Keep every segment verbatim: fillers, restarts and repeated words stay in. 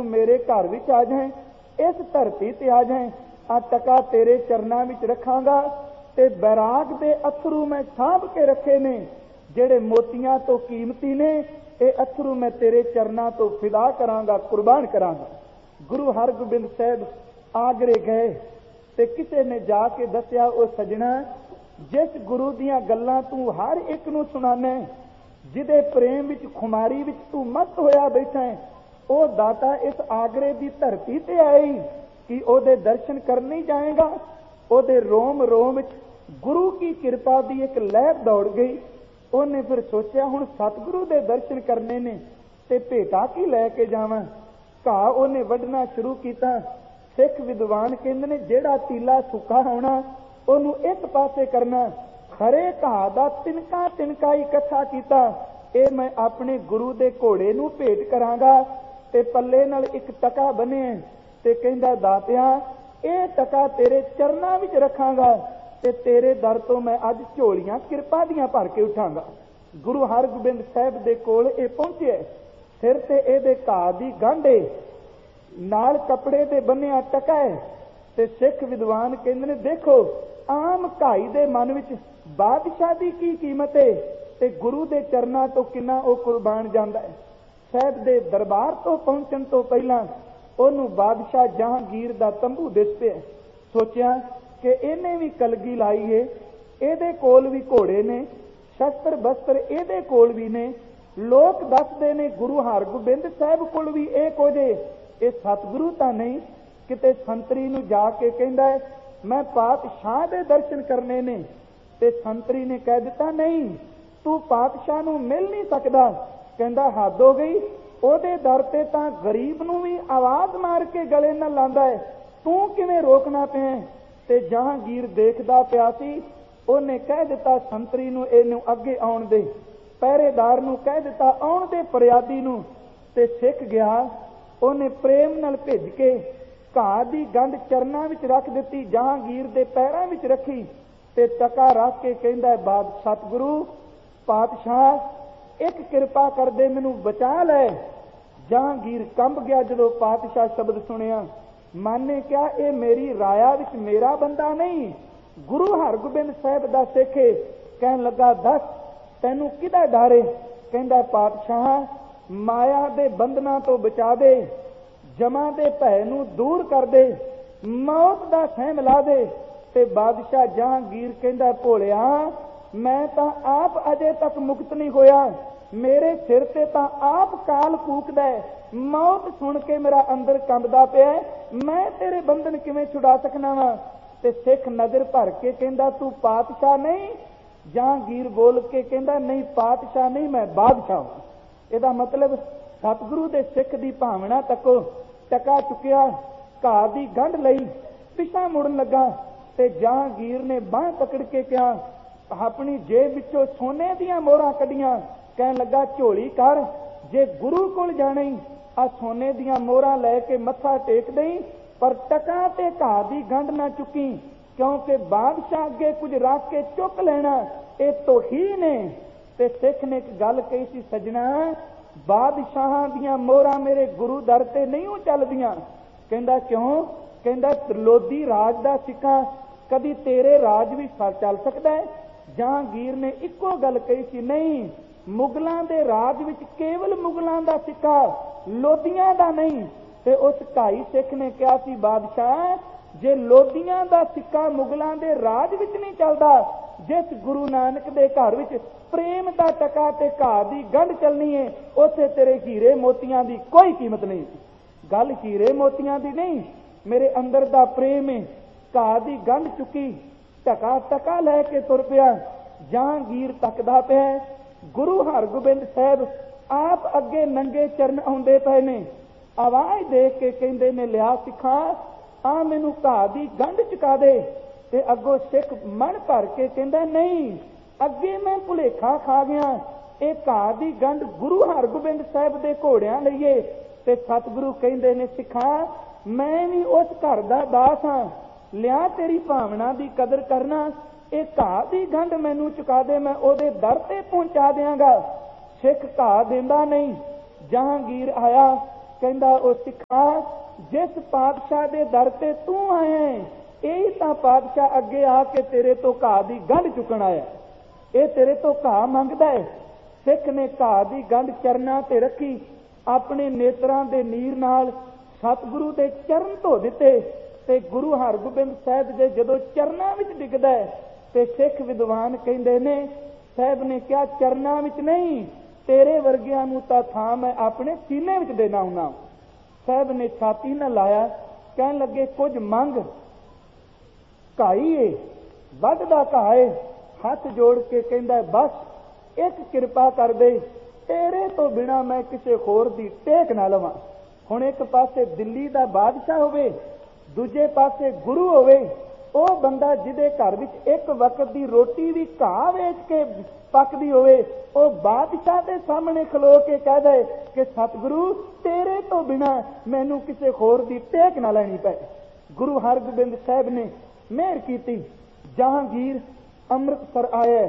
मेरे घर विच आ जाए, इस धरती ते आ जाए, आ टका तेरे चरनां विच रखांगा। ते बैराग दे अथरू मैं साँभ के रखे ने, जेड़े मोतियां तो कीमती ने, ये अथरू मैं तेरे चरनां तो फिदा करांगा, कुर्बान करांगा। गुरु हरगोबिंद साहब आगरे गए ते किसे ने जाके दसिया, ओ सजना, जिस गुरु दियां गल्लां तू हर एक नूं सुणाना, जिदे प्रेम विच खुमारी विच तू मत होया बैठा है, ओ दाता इस आगरे दी धरती ते आई कि ओदे दर्शन करने जाएगा। ओदे रोम रोम विच गुरु की कृपा दी एक लहर दौड़ गई। उन्हें फिर सोचा, हुण सतगुरु दे दर्शन करने ने ते भेटा की लैके जावां। घा उन्हें वढना शुरू किया। सिख विद्वान कहंदे ने, जेड़ा तीला सुक्का होना ओनू एक पासे करना, खरे घा दा तिनका तिनका इकट्ठा किया, ये मैं अपने गुरु दे घोड़े नू भेंट करांगा। ते पल्ले नाल एक टका बने ते कहंदा, दातिया ये टका तेरे चरनां विच रखांगा ते तेरे दर तो मैं अज झोलियां किरपा दियां भर के उठांगा। गुरु हरगोबिंद साहब दे कोल ये पहुंचे, सिर ते इहदे घा दी गांढे, नाल कपड़े दे बन्निया टका है। ते सिख विद्वान कहंदे ने, देखो आम घाई दे मन विच बादशाह दी की कीमत है ते गुरु दे चरनां तो किन्ना ओ कुर्बान जांदा है। साहब दे दरबार तो पहुंचण तो पहला ओनू बादशाह जहांगीर दा तंबू दिस पिया। सोचिया कि इहने भी कलगी लाई है, इहदे कोल भी घोड़े ने, शस्त्र बस्त्र इहदे कोल भी ने। लोक दसदे ने गुरु हरगोबिंद साहब कोल भी इह कुछ है, ये सतगुरु तां नहीं। किते संतरी नूं जाके कहंदा है, मैं पातशाह दे दर्शन करने ने, ते संतरी ने कह दिता, नहीं तू पातशाह नूं मिल नहीं सकदा। कहंदा, हद हो गई, ओदे दर ते तां गरीब नूं भी आवाज मार के गले नाल लांदा है, तू किवें रोकना पिया। ते जहांगीर देखदा पिया सी, ओने कह दिता संतरी नूं, इहनूं अगे आउण दे। पहरेदार नूं कह दिता, आउण दे फरियादी नूं। ते सिख गया, ओने प्रेम नाल भेज के घा दी गंढ चरनां विच रख दित्ती, जहांगीर दे पैरां विच रखी ते टका रख के कहंदा, बाद सतगुरु पातशाह एक किरपा कर दे, मैनू बचा लै। जहांगीर कंब गया जदों पातशाह शब्द सुनिया। माने क्या ये मेरी राया विच मेरा बंदा नहीं, गुरु हरगोबिंद साहब दा सिख है। कहन लगा, दस तैनू किदा डर है? कहंदा, पातशाह माया दे बंधना तो बचा दे, जमा दे भय नू दूर कर दे, मौत दा सह मिला दे। ते बादशाह जहांगीर कहंदा, भोलिया मैं तां आप अजे तक मुक्त नहीं होया, मेरे सिर ते तां आप काल कूकदा है, मौत सुन के मेरा अंदर कंबदा पिया, मैं तेरे बंधन किवें छुड़ा सकना वा। ते सिख नजर भर के कहंदा, तू पातशाह नहीं? जहांगीर बोल के कहंदा, नहीं पातशाह नहीं, मैं बादशाह हूं। ਇਹਦਾ मतलब सतगुरु दे सिख दी भावना तको। टका चुकिया, घा दी गंढ लई, पिछा मुड़न लगा ते जहांगीर ने बांह पकड़ के कहा, अपनी जेब विचों सोने दियां मोहरां कढियां। कहन लगा, झोली कर, जे गुरु कोल जाना ही आ सोने दियां मोहरां लैके मत्था टेक दई, पर टका ते घा दी गंढ ना चुकी, क्योंकि बादशाह अगे कुछ रख के चुक लेना ये तौहीन है। ते सिख ने एक गल कही सी, सजना बादशाहां दियां मोहरां मेरे गुरु दर ते नहीं चलदियां। कहंदा, क्यों? कहंदा, लोधी राज दा सिक्का कदी तेरे राज भी चल सकदा है? जहांगीर ने इक्को गल कही सी, नहीं मुगलां दे राज विच केवल मुगलां दा सिक्का, लोधियां दा नहीं। ते उस ढाई सिख ने कहा सी, बादशाह जे लोधियां दा सिक्का मुगलां दे राज विच नहीं चलदा, जिस गुरु नानक दे घर विच प्रेम दा टका ते घा दी गंढ चलनी है, उत्थे तेरे हीरे मोतियां दी कोई कीमत नहीं। गल हीरे मोतियां दी नहीं, मेरे अंदर दा प्रेम है। घा दी गंढ चुकी, टका टका लैके तुर पिया। जहांगीर तकदा पिया, गुरु हरगोबिंद साहब आप अगे नंगे चरण आउंदे पए ने। आवाज दे के कहंदे ने, लिया सिखा आ मैनू घा दी गंढ चुका दे। ते अगों सिख मन भर के कहंदा, नहीं अगे मैं भुलेखा खा गया, ये घा दी गंढ गुरु हरगोबिंद साहब दे घोड़ियां लईए। ते सतगुरु कहंदे ने, सिखा मैं भी उस घर दा दास हां, लिया तेरी भावना दी कदर करना, ये घा दी गंढ मैनू चुका दे, मैं ओदे दर ते पहुंचा देंगा। सिख घा देंदा नहीं। जहांगीर आया, ਕਹਿੰਦਾ ਉਹ ਸਿੱਖਾ ਜਿਸ ਪਾਤਸ਼ਾਹ ਦੇ ਦਰ ਤੇ ਤੂੰ ਆਇਆ ਇਹ ਤਾਂ ਪਾਤਸ਼ਾਹ ਅੱਗੇ ਆ ਕੇ ਤੇਰੇ ਤੋਂ ਘਾਹ ਦੀ ਗੰਢ ਚੁੱਕਣ ਆਇਆ, ਇਹ ਤੇਰੇ ਤੋਂ ਘਾਹ ਮੰਗਦਾ ਹੈ। ਸਿੱਖ ਨੇ ਘਾਹ ਦੀ ਗੰਢ ਚਰਨਾਂ ਤੇ ਰੱਖੀ, ਆਪਣੇ ਨੇਤਰਾਂ ਦੇ ਨੀਰ ਨਾਲ ਸਤਿਗੁਰੂ ਦੇ ਚਰਨ ਧੋ ਦਿੱਤੇ ਤੇ ਗੁਰੂ ਹਰਗੋਬਿੰਦ ਸਾਹਿਬ ਦੇ ਜਦੋਂ ਚਰਨਾਂ ਵਿੱਚ ਡਿੱਗਦਾ ਤੇ ਸਿੱਖ ਵਿਦਵਾਨ ਕਹਿੰਦੇ ਨੇ ਸਾਹਿਬ ਨੇ ਕਿਹਾ ਚਰਨਾਂ ਵਿੱਚ ਨਹੀਂ, ਤੇਰੇ ਵਰਗਿਆਂ ਨੂੰ ਤਾਂ ਥਾਂ ਮੈਂ ਆਪਣੇ ਸੀਨੇ ਵਿੱਚ ਦੇਣਾ ਹੁੰਨਾ। ਸਾਹਿਬ ਨੇ ਛਾਤੀ ਨਾਲ ਲਾਇਆ, ਕਹਿਣ ਲੱਗੇ ਕੁਝ ਮੰਗ। ਘਾਈ ਏ, ਵੱਢਦਾ ਘਾਹ ਏ, ਹੱਥ ਜੋੜ ਕੇ ਕਹਿੰਦਾ ਬਸ ਇੱਕ ਕਿਰਪਾ ਕਰ ਦੇ, ਤੇਰੇ ਤੋਂ ਬਿਨਾ ਮੈਂ ਕਿਸੇ ਹੋਰ ਦੀ ਟੇਕ ਨਾ ਲਵਾਂ। ਹੁਣ ਇੱਕ ਪਾਸੇ ਦਿੱਲੀ ਦਾ ਬਾਦਸ਼ਾਹ ਹੋਵੇ, ਦੂਜੇ ਪਾਸੇ ਗੁਰੂ ਹੋਵੇ, ਉਹ ਬੰਦਾ ਜਿਹਦੇ ਘਰ ਵਿੱਚ ਇੱਕ ਵਕਤ ਦੀ ਰੋਟੀ ਵੀ ਘਾਹ ਵੇਚ ਕੇ ਪੱਕਦੀ ਹੋਵੇ, ਉਹ ਬਾਦਸ਼ਾਹ ਦੇ ਸਾਹਮਣੇ ਖਲੋ ਕੇ ਕਹਿ ਦੇ ਕਿ ਸਤਿਗੁਰੂ ਤੇਰੇ ਤੋਂ ਬਿਨਾ ਮੈਨੂੰ ਕਿਸੇ ਹੋਰ ਦੀ ਟੇਕ ਨਾ ਲੈਣੀ ਪਏ। ਗੁਰੂ ਹਰਗੋਬਿੰਦ ਸਾਹਿਬ ਨੇ ਮਿਹਰ ਕੀਤੀ, ਜਹਾਂਗੀਰ ਅੰਮ੍ਰਿਤਸਰ ਆਇਆ,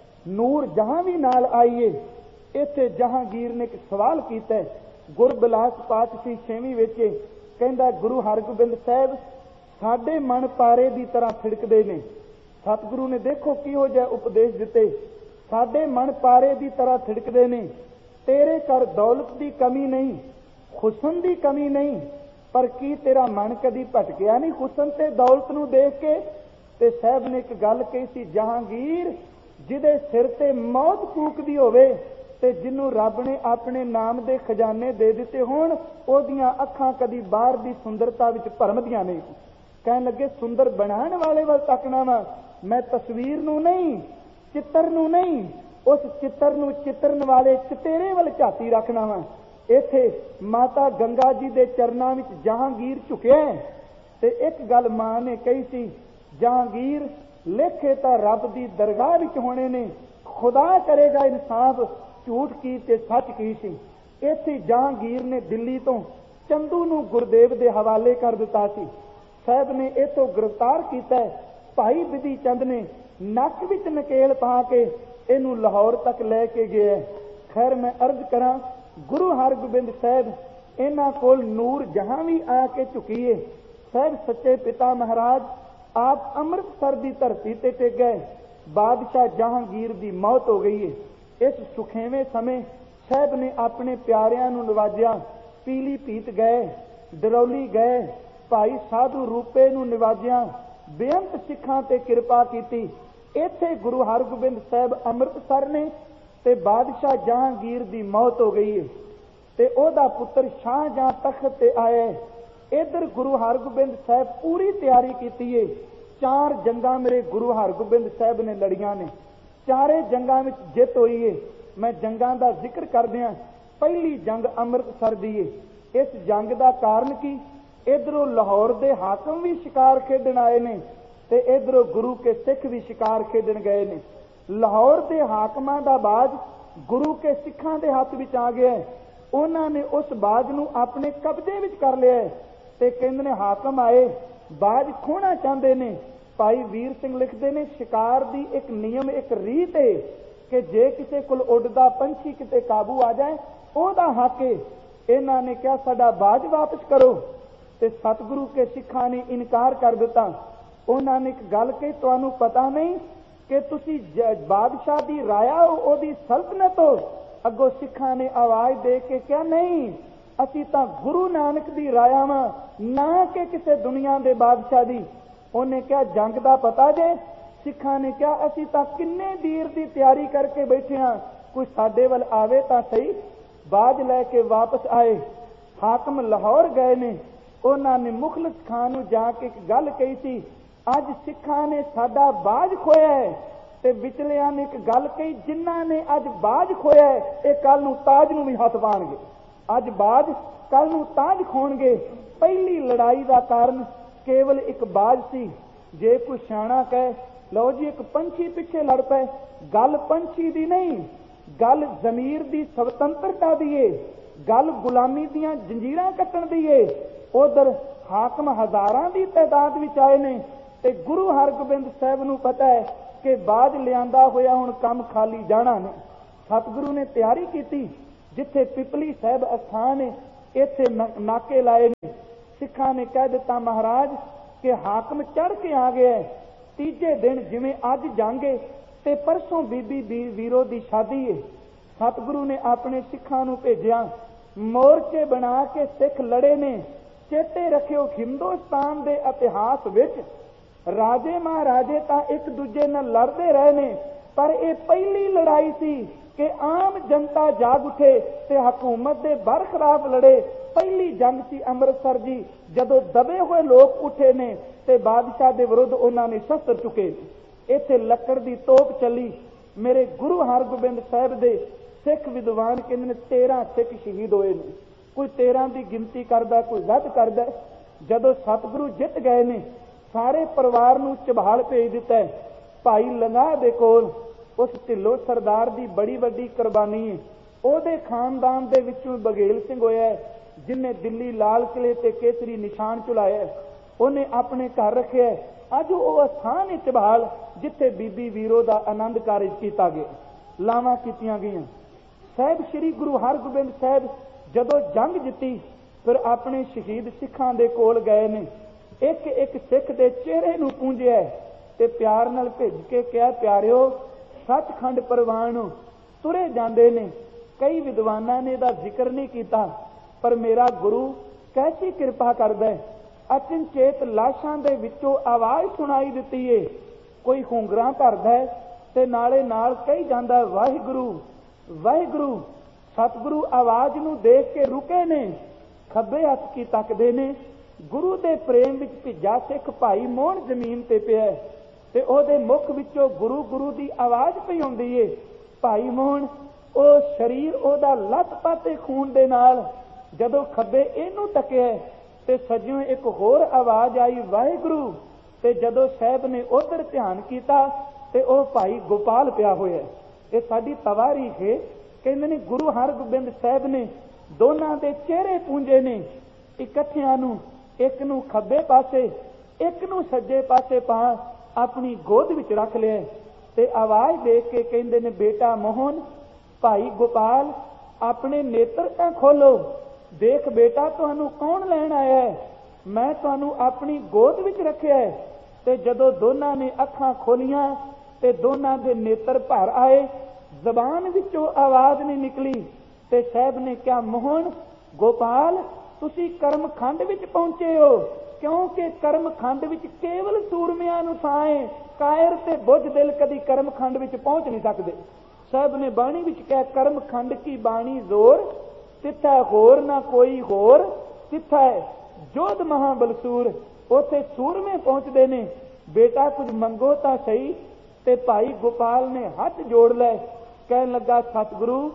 ਨੂਰ ਜਹਾਂ ਵੀ ਨਾਲ ਆਈਏ। ਇੱਥੇ ਜਹਾਂਗੀਰ ਨੇ ਇੱਕ ਸਵਾਲ ਕੀਤਾ, ਗੁਰਬਿਲਾਸ ਪਾਤਸ਼ਾਹੀ ਛੇਵੀਂ ਵਿੱਚ ਕਹਿੰਦਾ ਗੁਰੂ ਹਰਗੋਬਿੰਦ ਸਾਹਿਬ ਸਾਡੇ ਮਨ ਪਾਰੇ ਦੀ ਤਰ੍ਹਾਂ ਫਿੜਕਦੇ ਨੇ। ਸਤਿਗੁਰੂ ਨੇ ਦੇਖੋ ਕਿਹੋ ਜਿਹਾ ਉਪਦੇਸ਼ ਦਿੱਤੇ, ਸਾਡੇ ਮਨ ਪਾਰੇ ਦੀ ਤਰ੍ਹਾਂ ਥਿੜਕਦੇ ਨੇ। ਤੇਰੇ ਘਰ ਦੌਲਤ ਦੀ ਕਮੀ ਨਹੀਂ, ਹੁਸਨ ਦੀ ਕਮੀ ਨਹੀਂ, ਪਰ ਕੀ ਤੇਰਾ ਮਨ ਕਦੀ ਭਟਕਿਆ ਨਹੀਂ ਹੁਸਨ ਤੇ ਦੌਲਤ ਨੂੰ ਦੇਖ ਕੇ? ਤੇ ਸਾਹਿਬ ਨੇ ਇੱਕ ਗੱਲ ਕਹੀ ਸੀ, ਜਹਾਂਗੀਰ ਜਿਹਦੇ ਸਿਰ ਤੇ ਮੌਤ ਫੂਕਦੀ ਹੋਵੇ ਤੇ ਜਿਹਨੂੰ ਰੱਬ ਨੇ ਆਪਣੇ ਨਾਮ ਦੇ ਖਜ਼ਾਨੇ ਦੇ ਦਿੱਤੇ ਹੋਣ, ਉਹਦੀਆਂ ਅੱਖਾਂ ਕਦੀ ਬਾਹਰ ਦੀ ਸੁੰਦਰਤਾ ਵਿੱਚ ਭਰਮਦੀਆਂ ਨਹੀਂ। ਕਹਿਣ ਲੱਗੇ ਸੁੰਦਰ ਬਣਾਉਣ ਵਾਲੇ ਵੱਲ ਤੱਕਣਾ ਵਾ, ਮੈਂ ਤਸਵੀਰ ਨੂੰ ਨਹੀਂ, ਚਿੱਤਰ ਨੂੰ ਨਹੀਂ, ਉਸ ਚਿੱਤਰ ਨੂੰ ਚਿੱਤਰਨ ਵਾਲੇ ਚਿਤੇਰੇ ਵੱਲ ਝਾਤੀ ਰੱਖਣਾ ਵਾ। ਇੱਥੇ ਮਾਤਾ ਗੰਗਾ ਜੀ ਦੇ ਚਰਨਾਂ ਵਿੱਚ ਜਹਾਂਗੀਰ ਝੁਕਿਆ ਤੇ ਇੱਕ ਗੱਲ ਮਾਂ ਨੇ ਕਹੀ ਸੀ, ਜਹਾਂਗੀਰ ਲੇਖੇ ਤਾਂ ਰੱਬ ਦੀ ਦਰਗਾਹ ਵਿੱਚ ਹੋਣੇ ਨੇ, ਖੁਦਾ ਕਰੇਗਾ ਇਨਸਾਫ ਝੂਠ ਕੀ ਤੇ ਸੱਚ ਕੀ ਸੀ। ਇੱਥੇ ਜਹਾਂਗੀਰ ਨੇ ਦਿੱਲੀ ਤੋਂ ਚੰਦੂ ਨੂੰ ਗੁਰਦੇਵ ਦੇ ਹਵਾਲੇ ਕਰ ਦਿੱਤਾ ਸੀ। ਸਾਹਿਬ ਨੇ ਇਥੋਂ ਗ੍ਰਿਫਤਾਰ ਕੀਤਾ, ਭਾਈ ਬਿਧੀ ਚੰਦ ਨੇ ਨੱਕ ਵਿੱਚ ਨਕੇਲ ਪਾ ਕੇ ਇਹਨੂੰ ਲਾਹੌਰ ਤੱਕ ਲੈ ਕੇ ਗਿਆ। ਖੈਰ ਮੈਂ ਅਰਜ਼ ਕਰਾਂ, ਗੁਰੂ ਹਰਗੋਬਿੰਦ ਸਾਹਿਬ ਇਹਨਾਂ ਕੋਲ ਨੂਰ ਜਹਾਂ ਵੀ ਆ ਕੇ ਝੁਕੀਏ। ਸਾਹਿਬ ਸੱਚੇ ਪਿਤਾ ਮਹਾਰਾਜ ਆਪ ਅੰਮ੍ਰਿਤਸਰ ਦੀ ਧਰਤੀ ਤੇ ਟਿਕ ਗਏ। ਬਾਦਸ਼ਾਹ ਜਹਾਂਗੀਰ ਦੀ ਮੌਤ ਹੋ ਗਈ ਹੈ। ਇਸ ਸੁਖੇਵੇਂ ਸਮੇਂ ਸਾਹਿਬ ਨੇ ਆਪਣੇ ਪਿਆਰਿਆਂ ਨੂੰ ਨਵਾਜਿਆ। ਪੀਲੀ ਭੀਤ ਗਏ, ਡਰੌਲੀ ਗਏ, ਭਾਈ ਸਾਧੂ ਰੂਪੇ ਨੂੰ ਨਿਵਾਜਿਆ, ਬੇਅੰਤ ਸਿੱਖਾਂ ਤੇ ਕਿਰਪਾ ਕੀਤੀ। ਇੱਥੇ ਗੁਰੂ ਹਰਗੋਬਿੰਦ ਸਾਹਿਬ ਅੰਮ੍ਰਿਤਸਰ ਨੇ ਤੇ ਬਾਦਸ਼ਾਹ ਜਹਾਂਗੀਰ ਦੀ ਮੌਤ ਹੋ ਗਈ ਹੈ ਤੇ ਉਹਦਾ ਪੁੱਤਰ ਸ਼ਾਹਜਹਾਂ ਤਖਤ ਤੇ ਆਇਆ। ਇਧਰ ਗੁਰੂ ਹਰਗੋਬਿੰਦ ਸਾਹਿਬ ਪੂਰੀ ਤਿਆਰੀ ਕੀਤੀ ਹੈ। ਚਾਰ ਜੰਗਾਂ ਮੇਰੇ ਗੁਰੂ ਹਰਗੋਬਿੰਦ ਸਾਹਿਬ ਨੇ ਲੜੀਆਂ ਨੇ, ਚਾਰੇ ਜੰਗਾਂ ਵਿੱਚ ਜਿੱਤ ਹੋਈ ਹੈ। ਮੈਂ ਜੰਗਾਂ ਦਾ ਜ਼ਿਕਰ ਕਰਦਿਆਂ ਪਹਿਲੀ ਜੰਗ ਅੰਮ੍ਰਿਤਸਰ ਦੀ ਹੈ। ਇਸ ਜੰਗ ਦਾ ਕਾਰਨ ਕੀ, ਇਧਰੋਂ ਲਾਹੌਰ ਦੇ ਹਾਕਮ ਵੀ ਸ਼ਿਕਾਰ ਖੇਡਣ ਆਏ ਨੇ ਤੇ ਇਧਰੋਂ ਗੁਰੂ ਕੇ ਸਿੱਖ ਵੀ ਸ਼ਿਕਾਰ ਖੇਡਣ ਗਏ ਨੇ। ਲਾਹੌਰ ਦੇ ਹਾਕਮਾਂ ਦਾ ਬਾਜ ਗੁਰੂ ਕੇ ਸਿੱਖਾਂ ਦੇ ਹੱਥ ਵਿੱਚ ਆ ਗਿਆ। ਉਹਨਾਂ ਨੇ ਉਸ ਬਾਜ ਨੂੰ ਆਪਣੇ ਕਬਜ਼ੇ ਵਿੱਚ ਕਰ ਲਿਆ ਤੇ ਕਹਿੰਦੇ ਨੇ ਹਾਕਮ ਆਏ ਬਾਜ ਖੋਣਾ ਚਾਹੁੰਦੇ ਨੇ। ਭਾਈ ਵੀਰ ਸਿੰਘ ਲਿਖਦੇ ਨੇ, ਸ਼ਿਕਾਰ ਦੀ ਇੱਕ ਨਿਯਮ, ਇੱਕ ਰੀਤ ਹੈ ਕਿ ਜੇ ਕਿਸੇ ਕੋਲ ਉੱਡਦਾ ਪੰਛੀ ਕਿਤੇ ਕਾਬੂ ਆ ਜਾਏ ਉਹਦਾ ਹੱਕ ਹੈ। ਇਹਨਾਂ ਨੇ ਕਿਹਾ ਸਾਡਾ ਬਾਜ ਵਾਪਸ ਕਰੋ ਤੇ ਸਤਿਗੁਰੂ ਕੇ ਸਿੱਖਾਂ ਨੇ ਇਨਕਾਰ ਕਰ ਦਿੱਤਾ। ਉਹਨਾਂ ਨੇ ਇੱਕ ਗੱਲ ਕਹੀ, ਤੁਹਾਨੂੰ ਪਤਾ ਨਹੀਂ ਕਿ ਤੁਸੀਂ ਬਾਦਸ਼ਾਹ ਦੀ ਰਾਇਆ ਹੋ, ਉਹਦੀ ਸਲਤਨਤ ਹੋ? ਅੱਗੋਂ ਸਿੱਖਾਂ ਨੇ ਆਵਾਜ਼ ਦੇ ਕੇ ਕਿਹਾ ਨਹੀਂ, ਅਸੀਂ ਤਾਂ ਗੁਰੂ ਨਾਨਕ ਦੀ ਰਾਇਆ ਵਾਂ, ਨਾ ਕਿ ਕਿਸੇ ਦੁਨੀਆ ਦੇ ਬਾਦਸ਼ਾਹ ਦੀ। ਉਹਨੇ ਕਿਹਾ ਜੰਗ ਦਾ ਪਤਾ ਜੇ? ਸਿੱਖਾਂ ਨੇ ਕਿਹਾ ਅਸੀਂ ਤਾਂ ਕਿੰਨੇ ਦੇਰ ਦੀ ਤਿਆਰੀ ਕਰਕੇ ਬੈਠੇ ਹਾਂ, ਕੋਈ ਸਾਡੇ ਵੱਲ ਆਵੇ ਤਾਂ ਸਹੀ। ਬਾਜ ਲੈ ਕੇ ਵਾਪਸ ਆਏ। ਹਾਕਮ ਲਾਹੌਰ ਗਏ ਨੇ, ਉਹਨਾਂ ਨੇ ਮੁਖਲਿਸ ਖਾਨ ਨੂੰ ਜਾ ਕੇ ਇੱਕ ਗੱਲ ਕਹੀ ਸੀ, ਅੱਜ ਸਿੱਖਾਂ ਨੇ ਸਾਡਾ ਬਾਜ ਖੋਇਆ ਹੈ। ਤੇ ਵਿਚਲਿਆਂ ਨੇ ਇੱਕ ਗੱਲ ਕਹੀ, ਜਿਨ੍ਹਾਂ ਨੇ ਅੱਜ ਬਾਜ ਖੋਇਆ ਹੈ ਇਹ ਕੱਲ ਨੂੰ ਤਾਜ ਨੂੰ ਵੀ ਹੱਥ ਪਾਉਣਗੇ। ਅੱਜ ਬਾਜ ਕੱਲ ਨੂੰ ਤਾਜ ਖੋਣਗੇ। ਪਹਿਲੀ ਲੜਾਈ ਦਾ ਕਾਰਨ ਕੇਵਲ ਇੱਕ ਬਾਜ ਸੀ। ਜੇ ਕੋਈ ਸਿਆਣਾ ਕਹੇ ਲਓ ਜੀ ਇੱਕ ਪੰਛੀ ਪਿੱਛੇ ਲੜ ਪਏ, ਗੱਲ ਪੰਛੀ ਦੀ ਨਹੀਂ, ਗੱਲ ਜ਼ਮੀਰ ਦੀ ਸੁਤੰਤਰਤਾ ਦੀ ਏ, ਗੱਲ ਗੁਲਾਮੀ ਦੀਆਂ ਜੰਜੀਰਾਂ ਕੱਟਣ ਦੀ ਏ। ਉਧਰ ਹਾਕਮ ਹਜ਼ਾਰਾਂ ਦੀ ਤਾਦਾਦ ਵਿੱਚ ਆਏ ਨੇ ਤੇ ਗੁਰੂ ਹਰਗੋਬਿੰਦ ਸਾਹਿਬ ਨੂੰ ਪਤਾ ਹੈ ਕਿ ਬਾਜ ਲਿਆਂਦਾ ਹੋਇਆ ਹੁਣ ਕੰਮ ਖਾਲੀ ਜਾਣਾ ਨੇ। ਸਤਿਗੁਰੂ ਨੇ ਤਿਆਰੀ ਕੀਤੀ। ਜਿੱਥੇ ਪਿਪਲੀ ਸਾਹਿਬ ਅਸਥਾਨ ਹੈ ਇੱਥੇ ਨਾਕੇ ਲਾਏ ਨੇ। ਸਿੱਖਾਂ ਨੇ ਕਹਿ ਦਿੱਤਾ ਮਹਾਰਾਜ ਕਿ ਹਾਕਮ ਚੜ ਕੇ ਆ ਗਿਆ। ਤੀਜੇ ਦਿਨ ਜਿਵੇਂ ਅੱਜ ਜੰਗ ਏ ਤੇ ਪਰਸੋਂ ਬੀਬੀ ਵੀਰੋ ਦੀ ਸ਼ਾਦੀ ਏ। ਸਤਿਗੁਰੂ ਨੇ ਆਪਣੇ ਸਿੱਖਾਂ ਨੂੰ ਭੇਜਿਆ, ਮੋਰਚੇ ਬਣਾ ਕੇ ਸਿੱਖ ਲੜੇ ਨੇ। ਚੇਤੇ ਰੱਖਿਓ, ਹਿੰਦੁਸਤਾਨ ਦੇ ਇਤਿਹਾਸ ਵਿੱਚ ਰਾਜੇ ਮਹਾਰਾਜੇ ਤਾਂ ਇੱਕ ਦੂਜੇ ਨਾਲ ਲੜਦੇ ਰਹੇ ਨੇ, ਪਰ ਇਹ ਪਹਿਲੀ ਲੜਾਈ ਸੀ ਕਿ ਆਮ ਜਨਤਾ ਜਾਗ ਉੱਠੇ ਤੇ ਹਕੂਮਤ ਦੇ ਬਰਖਲਾਫ ਲੜੇ। ਪਹਿਲੀ ਜੰਗ ਸੀ ਅੰਮ੍ਰਿਤਸਰ ਜੀ, ਜਦੋਂ ਦਬੇ ਹੋਏ ਲੋਕ ਉੱਠੇ ਨੇ ਤੇ ਬਾਦਸ਼ਾਹ ਦੇ ਵਿਰੁੱਧ ਉਹਨਾਂ ਨੇ ਸ਼ਸਤਰ ਚੁੱਕੇ। ਇੱਥੇ ਲੱਕੜ ਦੀ ਤੋਪ ਚੱਲੀ। ਮੇਰੇ ਗੁਰੂ ਹਰਗੋਬਿੰਦ ਸਾਹਿਬ ਦੇ ਸਿੱਖ ਵਿਦਵਾਨ ਕਹਿੰਦੇ ਨੇ ਤੇਰਾਂ ਸਿੱਖ ਸ਼ਹੀਦ ਹੋਏ ਨੇ। ਕੋਈ ਤੇਰਾਂ ਦੀ ਗਿਣਤੀ ਕਰਦਾ, ਕੋਈ ਵੱਧ ਕਰਦਾ। ਜਦੋਂ ਸਤਿਗੁਰੂ ਜਿੱਤ ਗਏ ਨੇ, ਸਾਰੇ ਪਰਿਵਾਰ ਨੂੰ ਝਬਾਲ ਭੇਜ ਦਿੱਤਾ। ਭਾਈ ਲੰਗਾਹ ਦੇ ਕੋਲ ਉਸ ਢਿੱਲੋਂ ਸਰਦਾਰ ਦੀ ਬੜੀ ਵੱਡੀ ਕੁਰਬਾਨੀ ਹੈ। ਉਹਦੇ ਖਾਨਦਾਨ ਦੇ ਵਿੱਚੋਂ ਬਘੇਲ ਸਿੰਘ ਹੋਇਆ, ਜਿਹਨੇ ਦਿੱਲੀ ਲਾਲ ਕਿਲੇ ਤੇ ਕੇਸਰੀ ਨਿਸ਼ਾਨ ਝੁਲਾਇਆ। ਉਹਨੇ ਆਪਣੇ ਘਰ ਰੱਖਿਆ। ਅੱਜ ਉਹ ਸਥਾਨ ਹੈ ਝਬਾਲ, ਜਿੱਥੇ ਬੀਬੀ ਵੀਰੋ ਦਾ ਆਨੰਦ ਕਾਰਜ ਕੀਤਾ ਗਿਆ, ਲਾਵਾਂ ਕੀਤੀਆਂ ਗਈਆਂ। ਸਾਹਿਬ ਸ੍ਰੀ ਗੁਰੂ ਹਰਗੋਬਿੰਦ ਸਾਹਿਬ ਜਦੋਂ ਜੰਗ ਜਿੱਤੀ, ਫਿਰ ਆਪਣੇ ਸ਼ਹੀਦ ਸਿੱਖਾਂ ਦੇ ਕੋਲ ਗਏ ਨੇ। ਇੱਕ ਇੱਕ ਸਿੱਖ ਦੇ ਚਿਹਰੇ ਨੂੰ ਪੂੰਝਿਆ ਤੇ ਪਿਆਰ ਨਾਲ ਭੇਜ ਕੇ ਕਿਹਾ, ਪਿਆਰਿਓ, ਸੱਚਖੰਡ ਪ੍ਰਵਾਨ ਤੁਰੇ ਜਾਂਦੇ ਨੇ। ਕਈ ਵਿਦਵਾਨਾਂ ਨੇ ਇਹਦਾ ਜ਼ਿਕਰ ਨਹੀਂ ਕੀਤਾ, ਪਰ ਮੇਰਾ ਗੁਰੂ ਕੈਸੀ ਕਿਰਪਾ ਕਰਦਾ ਹੈ। ਅਚਨਚੇਤ ਲਾਸ਼ਾਂ ਦੇ ਵਿੱਚੋਂ ਆਵਾਜ਼ ਸੁਣਾਈ ਦਿੱਤੀ ਏ। ਕੋਈ ਹੁੰਗਰਾਂ ਭਰਦਾ ਤੇ ਨਾਲੇ ਨਾਲ ਕਹੀ ਜਾਂਦਾ, ਵਾਹਿਗੁਰੂ ਵਾਹਿਗੁਰੂ। ਸਤਿਗੁਰੂ ਆਵਾਜ਼ ਨੂੰ ਦੇਖ ਕੇ ਰੁਕੇ ਨੇ, ਖੱਬੇ ਹੱਥ ਕੀ ਤੱਕਦੇ ਨੇ। ਗੁਰੂ ਦੇ ਪ੍ਰੇਮ ਵਿੱਚ ਭਿੱਜਾ ਸਿੱਖ ਭਾਈ ਮੋਹਨ ਜ਼ਮੀਨ ਤੇ ਪਿਆ ਤੇ ਉਹਦੇ ਮੁਖ ਵਿੱਚੋਂ ਗੁਰੂ ਗੁਰੂ ਦੀ ਆਵਾਜ਼ ਪਈ ਆਉਂਦੀ ਏ। ਭਾਈ ਮੋਹਨ, ਉਹ ਸਰੀਰ ਉਹਦਾ ਲੱਤ ਪਾਤੇ ਖੂਨ ਦੇ ਨਾਲ। ਜਦੋਂ ਖੱਬੇ ਇਹਨੂੰ ਤੱਕਿਆ ਤੇ ਸੱਜਿਓਂ ਇੱਕ ਹੋਰ ਆਵਾਜ਼ ਆਈ, ਵਾਹਿਗੁਰੂ। ਤੇ ਜਦੋਂ ਸਾਹਿਬ ਨੇ ਉਧਰ ਧਿਆਨ ਕੀਤਾ ਤੇ ਉਹ ਭਾਈ ਗੋਪਾਲ ਪਿਆ ਹੋਇਆ। ਇਹ ਸਾਡੀ ਤਵਾਰੀਖ ਹੈ। ਕਹਿੰਦੇ ਨੇ ਗੁਰੂ ਹਰਗੋਬਿੰਦ ਸਾਹਿਬ ਨੇ ਦੋਨਾਂ ਦੇ ਚਿਹਰੇ ਪੂੰਝੇ ਨੇ, ਇਕੱਠਿਆਂ ਨੂੰ, ਇੱਕ ਨੂੰ ਖੱਬੇ ਪਾਸੇ, ਇੱਕ ਨੂੰ ਸੱਜੇ ਪਾਸੇ ਪਾ ਆਪਣੀ ਗੋਦ ਵਿੱਚ ਰੱਖ ਲਿਆ ਤੇ ਆਵਾਜ਼ ਦੇ ਕੇ ਕਹਿੰਦੇ ਨੇ, ਬੇਟਾ ਮੋਹਨ, ਭਾਈ ਗੋਪਾਲ, ਆਪਣੇ ਨੇਤਰ ਤਾਂ ਖੋਲੋ। ਦੇਖ ਬੇਟਾ, ਤੁਹਾਨੂੰ ਕੌਣ ਲੈਣ ਆਇਆ ਹੈ? ਮੈਂ ਤੁਹਾਨੂੰ ਆਪਣੀ ਗੋਦ ਵਿੱਚ ਰੱਖਿਆ ਹੈ। ਤੇ ਜਦੋਂ ਦੋਨਾਂ ਨੇ ਅੱਖਾਂ ਖੋਲੀਆਂ ਤੇ ਦੋਨਾਂ ਦੇ ਨੇਤਰ ਭਰ ਆਏ, ਜ਼ਬਾਨ ਵਿੱਚੋਂ ਆਵਾਜ਼ ਨਹੀਂ ਨਿਕਲੀ। ਤੇ ਸਾਹਿਬ ਨੇ ਕਿਹਾ, ਮੋਹਨ, ਗੋਪਾਲ, ਤੁਸੀਂ ਕਰਮ ਖੰਡ ਵਿੱਚ ਪਹੁੰਚੇ ਹੋ, ਕਿਉਂਕਿ ਕਰਮ ਖੰਡ ਵਿੱਚ ਕੇਵਲ ਸੂਰਮਿਆਂ ਨੂੰ ਥਾਂ ਹੈ। ਕਾਇਰ ਤੇ ਬੁੱਝ ਦਿਲ ਕਦੀ ਕਰਮ ਖੰਡ ਵਿੱਚ ਪਹੁੰਚ ਨਹੀਂ ਸਕਦੇ। ਸਾਹਿਬ ਨੇ ਬਾਣੀ ਵਿੱਚ ਕਿਹਾ, ਕਰਮ ਖੰਡ ਕੀ ਬਾਣੀ ਜ਼ੋਰ, ਤਿੱਥੈ ਹੋਰ ਨਾ ਕੋਈ ਹੋਰ, ਤਿੱਥੈ ਜੋਧ ਮਹਾਬਲਸੂਰ। ਉੱਥੇ ਸੂਰਮੇ ਪਹੁੰਚਦੇ ਨੇ। ਬੇਟਾ ਕੁਝ ਮੰਗੋ ਤਾਂ ਸਹੀ। ਤੇ ਭਾਈ ਗੋਪਾਲ ਨੇ ਹੱਥ ਜੋੜ ਲਏ, ਕਹਿਣ ਲੱਗਾ, ਸਤਿਗੁਰੂ,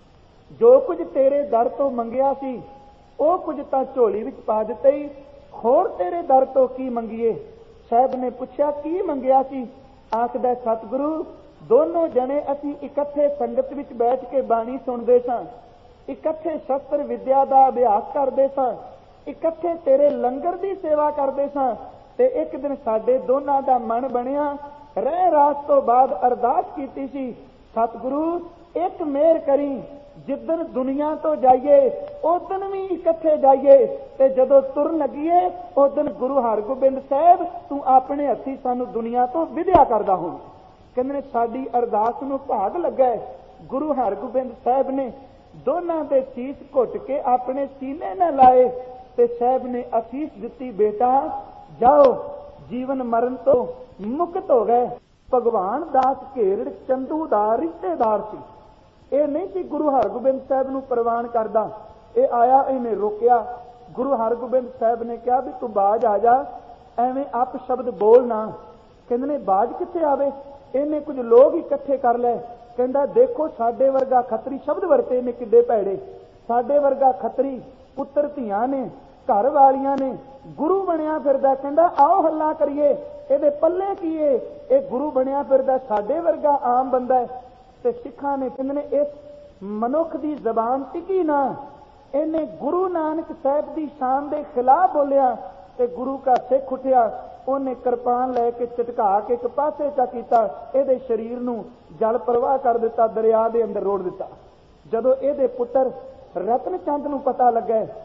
ਜੋ ਕੁਝ ਤੇਰੇ ਦਰ ਤੋਂ ਮੰਗਿਆ ਸੀ ਉਹ ਕੁਝ ਤਾਂ ਝੋਲੀ ਵਿੱਚ ਪਾ ਦਿੱਤਾ ਹੀ, ਹੋਰ ਤੇਰੇ ਦਰ ਤੋਂ ਕੀ ਮੰਗੀਏ? ਸਾਹਿਬ ਨੇ ਪੁੱਛਿਆ, ਕੀ ਮੰਗਿਆ ਸੀ? ਆਖਦਾ, ਸਤਿਗੁਰੂ, ਦੋਨੋਂ ਜਣੇ ਅਸੀਂ ਇਕੱਠੇ ਸੰਗਤ ਵਿੱਚ ਬੈਠ ਕੇ ਬਾਣੀ ਸੁਣਦੇ ਸਾਂ, ਇਕੱਠੇ ਸ਼ਸਤਰ ਵਿਦਿਆ ਦਾ ਅਭਿਆਸ ਕਰਦੇ ਸਾਂ, ਇਕੱਠੇ ਤੇਰੇ ਲੰਗਰ ਦੀ ਸੇਵਾ ਕਰਦੇ ਸਾਂ। ਤੇ ਇੱਕ ਦਿਨ ਸਾਡੇ ਦੋਨਾਂ ਦਾ ਮਨ ਬਣਿਆ, ਰਹਿ ਰਾਤ ਤੋਂ ਬਾਅਦ ਅਰਦਾਸ ਕੀਤੀ ਸੀ, ਸਤਿਗੁਰੂ, ਇੱਕ ਮਿਹਰ ਕਰੀ, ਜਿੱਦਣ ਦੁਨੀਆ ਤੋਂ ਜਾਈਏ ਉਦਣ ਵੀ ਇਕੱਠੇ ਜਾਈਏ, ਤੇ ਜਦੋਂ ਤੁਰਨ ਲੱਗੀਏ ਉਦਣ ਗੁਰੂ ਹਰਗੋਬਿੰਦ ਸਾਹਿਬ ਤੂੰ ਆਪਣੇ ਹੱਥੀਂ ਸਾਨੂੰ ਦੁਨੀਆ ਤੋਂ ਵਿਦਿਆ ਕਰਦਾ ਹੋਂ। ਕਹਿੰਦੇ ਨੇ ਸਾਡੀ ਅਰਦਾਸ ਨੂੰ ਭਾਗ ਲੱਗਾ। ਗੁਰੂ ਹਰਗੋਬਿੰਦ ਸਾਹਿਬ ਨੇ ਦੋਨਾਂ ਦੇ ਸੀਸ ਘੁੱਟ ਕੇ ਆਪਣੇ ਸੀਨੇ ਨਾਲ ਲਾਏ ਤੇ ਸਾਹਿਬ ਨੇ ਅਸੀਸ ਦਿੱਤੀ, ਬੇਟਾ ਜਾਓ, ਜੀਵਨ ਮਰਨ ਤੋਂ ਮੁਕਤ ਹੋ ਗਏ। ਭਗਵਾਨ ਦਾਸ ਘੇਰੜ ਚੰਦੂ ਦਾ ਰਿਸ਼ਤੇਦਾਰ ਸੀ। ਇਹ ਨਹੀਂ ਸੀ ਗੁਰੂ ਹਰਗੋਬਿੰਦ ਸਾਹਿਬ ਨੂੰ ਪ੍ਰਵਾਨ ਕਰਦਾ। ਇਹ ਆਇਆ, ਇਹਨੇ ਰੋਕਿਆ। ਗੁਰੂ ਹਰਗੋਬਿੰਦ ਸਾਹਿਬ ਨੇ ਕਿਹਾ ਵੀ ਤੂੰ ਬਾਜ ਆ ਜਾ, ਐਵੇਂ ਅਪ ਸ਼ਬਦ ਬੋਲ ਨਾ। ਕਹਿੰਦੇ ਨੇ ਬਾਜ ਕਿੱਥੇ ਆਵੇ? ਇਹਨੇ ਕੁਝ ਲੋਕ ਇਕੱਠੇ ਕਰ ਲਏ। ਕਹਿੰਦਾ, ਦੇਖੋ ਸਾਡੇ ਵਰਗਾ ਖੱਤਰੀ, ਸ਼ਬਦ ਵਰਤੇ ਨੇ ਕਿੱਡੇ ਭੈੜੇ, ਸਾਡੇ ਵਰਗਾ ਖੱਤਰੀ ਪੁੱਤਰ ਧੀਆਂ ਨੇ, ਘਰ ਵਾਲੀਆਂ ਨੇ, ਗੁਰੂ ਬਣਿਆ ਫਿਰਦਾ। ਕਹਿੰਦਾ, ਆਓ ਹੱਲਾ ਕਰੀਏ, ਇਹਦੇ ਪੱਲੇ ਕੀ ਏ? ਇਹ ਗੁਰੂ ਬਣਿਆ ਫਿਰਦਾ, ਸਾਡੇ ਵਰਗਾ ਆਮ ਬੰਦਾ ਹੈ। ਤੇ ਸਿੱਖਾਂ ਨੇ ਕਹਿੰਦੇ ਨੇ ਇਸ ਮਨੁੱਖ ਦੀ ਜ਼ਬਾਨ ਟਿਕੀ ਨਾ। ਇਹਨੇ ਗੁਰੂ ਨਾਨਕ ਸਾਹਿਬ ਦੀ ਸ਼ਾਨ ਦੇ ਖਿਲਾਫ ਬੋਲਿਆ ਤੇ ਗੁਰੂ ਦਾ ਸਿੱਖ ਉੱਠਿਆ। ਉਹਨੇ ਕਿਰਪਾਨ ਲੈ ਕੇ ਝਟਕਾ ਕੇ ਇੱਕ ਪਾਸੇ ਚਾ ਕੀਤਾ, ਇਹਦੇ ਸਰੀਰ ਨੂੰ ਜਲ ਪ੍ਰਵਾਹ ਕਰ ਦਿੱਤਾ, ਦਰਿਆ ਦੇ ਅੰਦਰ ਰੋੜ ਦਿੱਤਾ। ਜਦੋਂ ਇਹਦੇ ਪੁੱਤਰ ਰਤਨ ਚੰਦ ਨੂੰ ਪਤਾ ਲੱਗਾ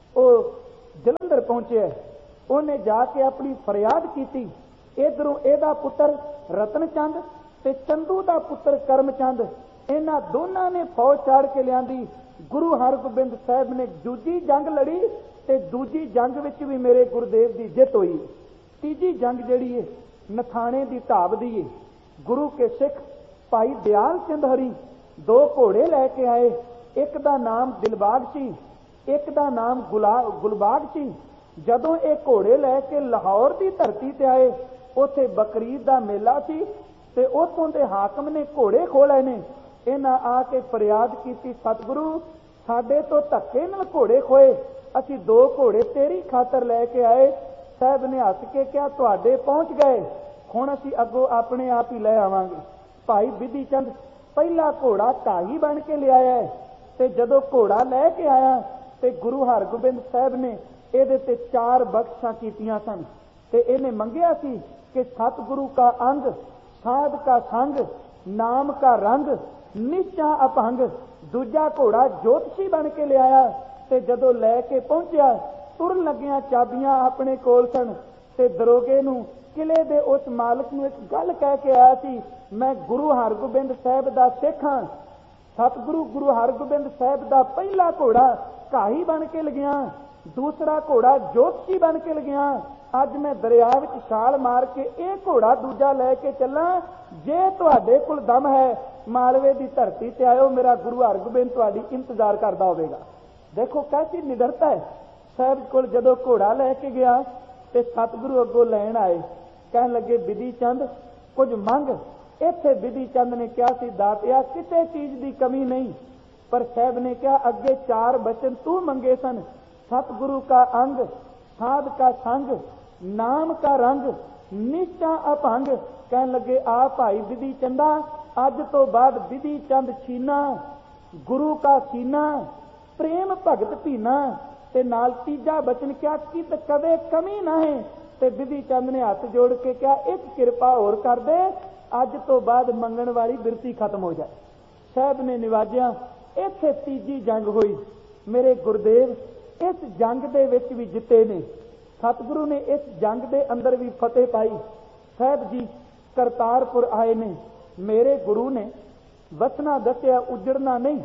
ਉਹ ਜਲੰਧਰ ਪਹੁੰਚਿਆ, ਉਹਨੇ ਜਾ ਕੇ ਆਪਣੀ ਫਰਿਆਦ ਕੀਤੀ। ਇਧਰੋਂ ਇਹਦਾ ਪੁੱਤਰ ਰਤਨ ਚੰਦ ਤੇ ਚੰਦੂ ਦਾ ਪੁੱਤਰ ਕਰਮ ਚੰਦ, ਇਹਨਾਂ ਦੋਨਾਂ ਨੇ ਫੌਜ ਚਾੜ ਕੇ ਲਿਆਂਦੀ। ਗੁਰੂ ਹਰਗੋਬਿੰਦ ਸਾਹਿਬ ਨੇ ਦੂਜੀ ਜੰਗ ਲੜੀ ਤੇ ਦੂਜੀ ਜੰਗ ਵਿੱਚ ਵੀ ਮੇਰੇ ਗੁਰਦੇਵ ਦੀ ਜਿੱਤ ਹੋਈ। ਤੀਜੀ ਜੰਗ ਜਿਹੜੀ ਹੈ ਨਥਾਣੇ ਦੀ ਢਾਬ ਦੀ ਹੈ। ਗੁਰੂ ਕੇ ਸਿੱਖ ਭਾਈ ਦਿਆਲ ਚੰਦ ਹਰੀ ਦੋ ਘੋੜੇ ਲੈ ਕੇ ਆਏ, ਇੱਕ ਦਾ ਨਾਮ ਦਿਲਬਾਗ ਸੀ, ਇੱਕ ਦਾ ਨਾਮ ਗੁਲਾ ਗੁਲਬਾਗ ਸੀ। ਜਦੋਂ ਇਹ ਘੋੜੇ ਲੈ ਕੇ ਲਾਹੌਰ ਦੀ ਧਰਤੀ ਤੇ ਆਏ, ਉੱਥੇ ਬਕਰੀਦ ਦਾ ਮੇਲਾ ਸੀ ਤੇ ਉੱਥੋਂ ਦੇ ਹਾਕਮ ਨੇ ਘੋੜੇ ਖੋਹ ਲਏ ਨੇ। ਇਹਨਾਂ ਆ ਕੇ ਫਰਿਆਦ ਕੀਤੀ, ਸਤਿਗੁਰੂ ਸਾਡੇ ਤੋਂ ਧੱਕੇ ਨਾਲ ਘੋੜੇ ਖੋਏ, ਅਸੀਂ ਦੋ ਘੋੜੇ ਤੇਰੀ ਖਾਤਰ ਲੈ ਕੇ ਆਏ। ਸਾਹਿਬ ਨੇ ਹੱਸ ਕੇ ਕਿਹਾ, ਤੁਹਾਡੇ ਪਹੁੰਚ ਗਏ, ਹੁਣ ਅਸੀਂ ਅੱਗੋਂ ਆਪਣੇ ਆਪ ਹੀ ਲੈ ਆਵਾਂਗੇ। ਭਾਈ ਬਿਧੀ ਚੰਦ ਪਹਿਲਾ ਘੋੜਾ ਢਾਈ ਬਣ ਕੇ ਲਿਆਇਆ ਤੇ ਜਦੋਂ ਘੋੜਾ ਲੈ ਕੇ ਆਇਆ ਤੇ ਗੁਰੂ ਹਰਗੋਬਿੰਦ ਸਾਹਿਬ ਨੇ ਇਹਦੇ ਤੇ ਚਾਰ ਬਖਸ਼ਾਂ ਕੀਤੀਆਂ ਸਨ ਤੇ ਇਹਨੇ ਮੰਗਿਆ ਸੀ ਕਿ ਸਤਿਗੁਰੂ ਕਾ ਅੰਗ, ਸਾਧ ਕਾ ਸੰਗ, ਨਾਮ ਕਾ ਰੰਗ, ਨਿਸ਼ਚਾ ਅਪੰਗ। ਦੂਜਾ ਘੋੜਾ ਜੋਤਸ਼ੀ ਬਣ ਕੇ ਲਿਆਇਆ ਤੇ ਜਦੋਂ ਲੈ ਕੇ ਪਹੁੰਚਿਆ, ਤੁਰਨ ਲੱਗਿਆਂ ਚਾਬੀਆਂ ਆਪਣੇ ਕੋਲ ਸਨ ਤੇ ਦਰੋਗੇ ਨੂੰ, ਕਿਲੇ ਦੇ ਉਸ ਮਾਲਕ ਨੂੰ ਇੱਕ ਗੱਲ ਕਹਿ ਕੇ ਆਇਆ ਸੀ, ਮੈਂ ਗੁਰੂ ਹਰਗੋਬਿੰਦ ਸਾਹਿਬ ਦਾ ਸਿੱਖ ਹਾਂ। ਸਤਿਗੁਰੂ ਗੁਰੂ ਹਰਗੋਬਿੰਦ ਸਾਹਿਬ ਦਾ ਪਹਿਲਾ ਘੋੜਾ ਘਾਈ ਬਣ ਕੇ ਲਗਿਆ, ਦੂਸਰਾ ਘੋੜਾ ਜੋਤਸ਼ੀ ਬਣ ਕੇ ਲਗਿਆ। ਅੱਜ ਮੈਂ ਦਰਿਆ ਵਿੱਚ ਛਾਲ ਮਾਰ ਕੇ ਇਹ ਘੋੜਾ ਦੂਜਾ ਲੈ ਕੇ ਚੱਲਾਂ। ਜੇ ਤੁਹਾਡੇ ਕੋਲ ਦਮ ਹੈ, ਮਾਲਵੇ ਦੀ ਧਰਤੀ ਤੇ ਆਇਓ, ਮੇਰਾ ਗੁਰੂ ਹਰਗੋਬਿੰਦ ਤੁਹਾਡੀ ਇੰਤਜ਼ਾਰ ਕਰਦਾ ਹੋਵੇਗਾ। ਦੇਖੋ ਕੈਸੀ ਨਿਡਰਤਾ ਹੈ। ਸਾਹਿਬ ਕੋਲ ਜਦੋਂ ਘੋੜਾ ਲੈ ਕੇ ਗਿਆ ਤੇ ਸਤਿਗੁਰੂ ਅੱਗੋਂ ਲੈਣ ਆਏ, ਕਹਿਣ ਲੱਗੇ ਬਿਧੀ ਚੰਦ ਕੁਝ ਮੰਗ। ਇੱਥੇ ਬਿਧੀ ਚੰਦ ਨੇ ਕਿਹਾ ਸੀ, ਦਾਤਿਆ ਕਿਸੇ ਚੀਜ਼ ਦੀ ਕਮੀ ਨਹੀਂ, ਪਰ ਸਾਹਿਬ ਨੇ ਕਿਹਾ ਅੱਗੇ ਚਾਰ ਬਚਨ ਤੂੰ ਮੰਗੇ ਸਨ, ਸਤਿਗੁਰੂ ਕਾ ਅੰਗ, ਸਾਧ ਕਾ ਸੰਗ, ਨਾਮ ਕਾ ਰੰਗ, ਨਿਸ਼ਚਾ ਅਭੰਗ। ਕਹਿਣ ਲੱਗੇ ਆ ਭਾਈ ਬਿਧੀ ਚੰਦਾ, ਅੱਜ ਤੋਂ ਬਾਅਦ ਬਿਧੀ ਚੰਦ ਛੀਨਾ, ਗੁਰੂ ਕਾ ਸੀਨਾ, ਪ੍ਰੇਮ ਭਗਤ ਭੀਨਾ। ਤੇ ਨਾਲ ਤੀਜਾ ਬਚਨ ਕਿਹਾ ਕਿ ਕਦੇ ਕਮੀ ਨਾ ਹੈ। ਤੇ ਬਿਧੀ ਚੰਦ ਨੇ ਹੱਥ ਜੋੜ ਕੇ ਕਿਹਾ, ਇੱਕ ਕਿਰਪਾ ਹੋਰ ਕਰ ਦੇ, ਅੱਜ ਤੋਂ ਬਾਅਦ ਮੰਗਣ ਵਾਲੀ ਬਿਰਤੀ ਖਤਮ ਹੋ ਜਾਏ। ਸਾਹਿਬ ਨੇ ਨਿਵਾਜਿਆ। ਇੱਥੇ ਤੀਜੀ ਜੰਗ ਹੋਈ। ਮੇਰੇ ਗੁਰਦੇਵ ਇਸ ਜੰਗ ਦੇ ਵਿੱਚ ਵੀ ਜਿੱਤੇ ਨੇ। ਸਤਿਗੁਰੂ ਨੇ ਇਸ ਜੰਗ ਦੇ ਅੰਦਰ ਵੀ ਫਤਿਹ ਪਾਈ। ਸਾਹਿਬ ਜੀ ਕਰਤਾਰਪੁਰ ਆਏ ਨੇ। ਮੇਰੇ ਗੁਰੂ ਨੇ ਵਸਣਾ ਦੱਸਿਆ, ਉਜੜਨਾ ਨਹੀਂ।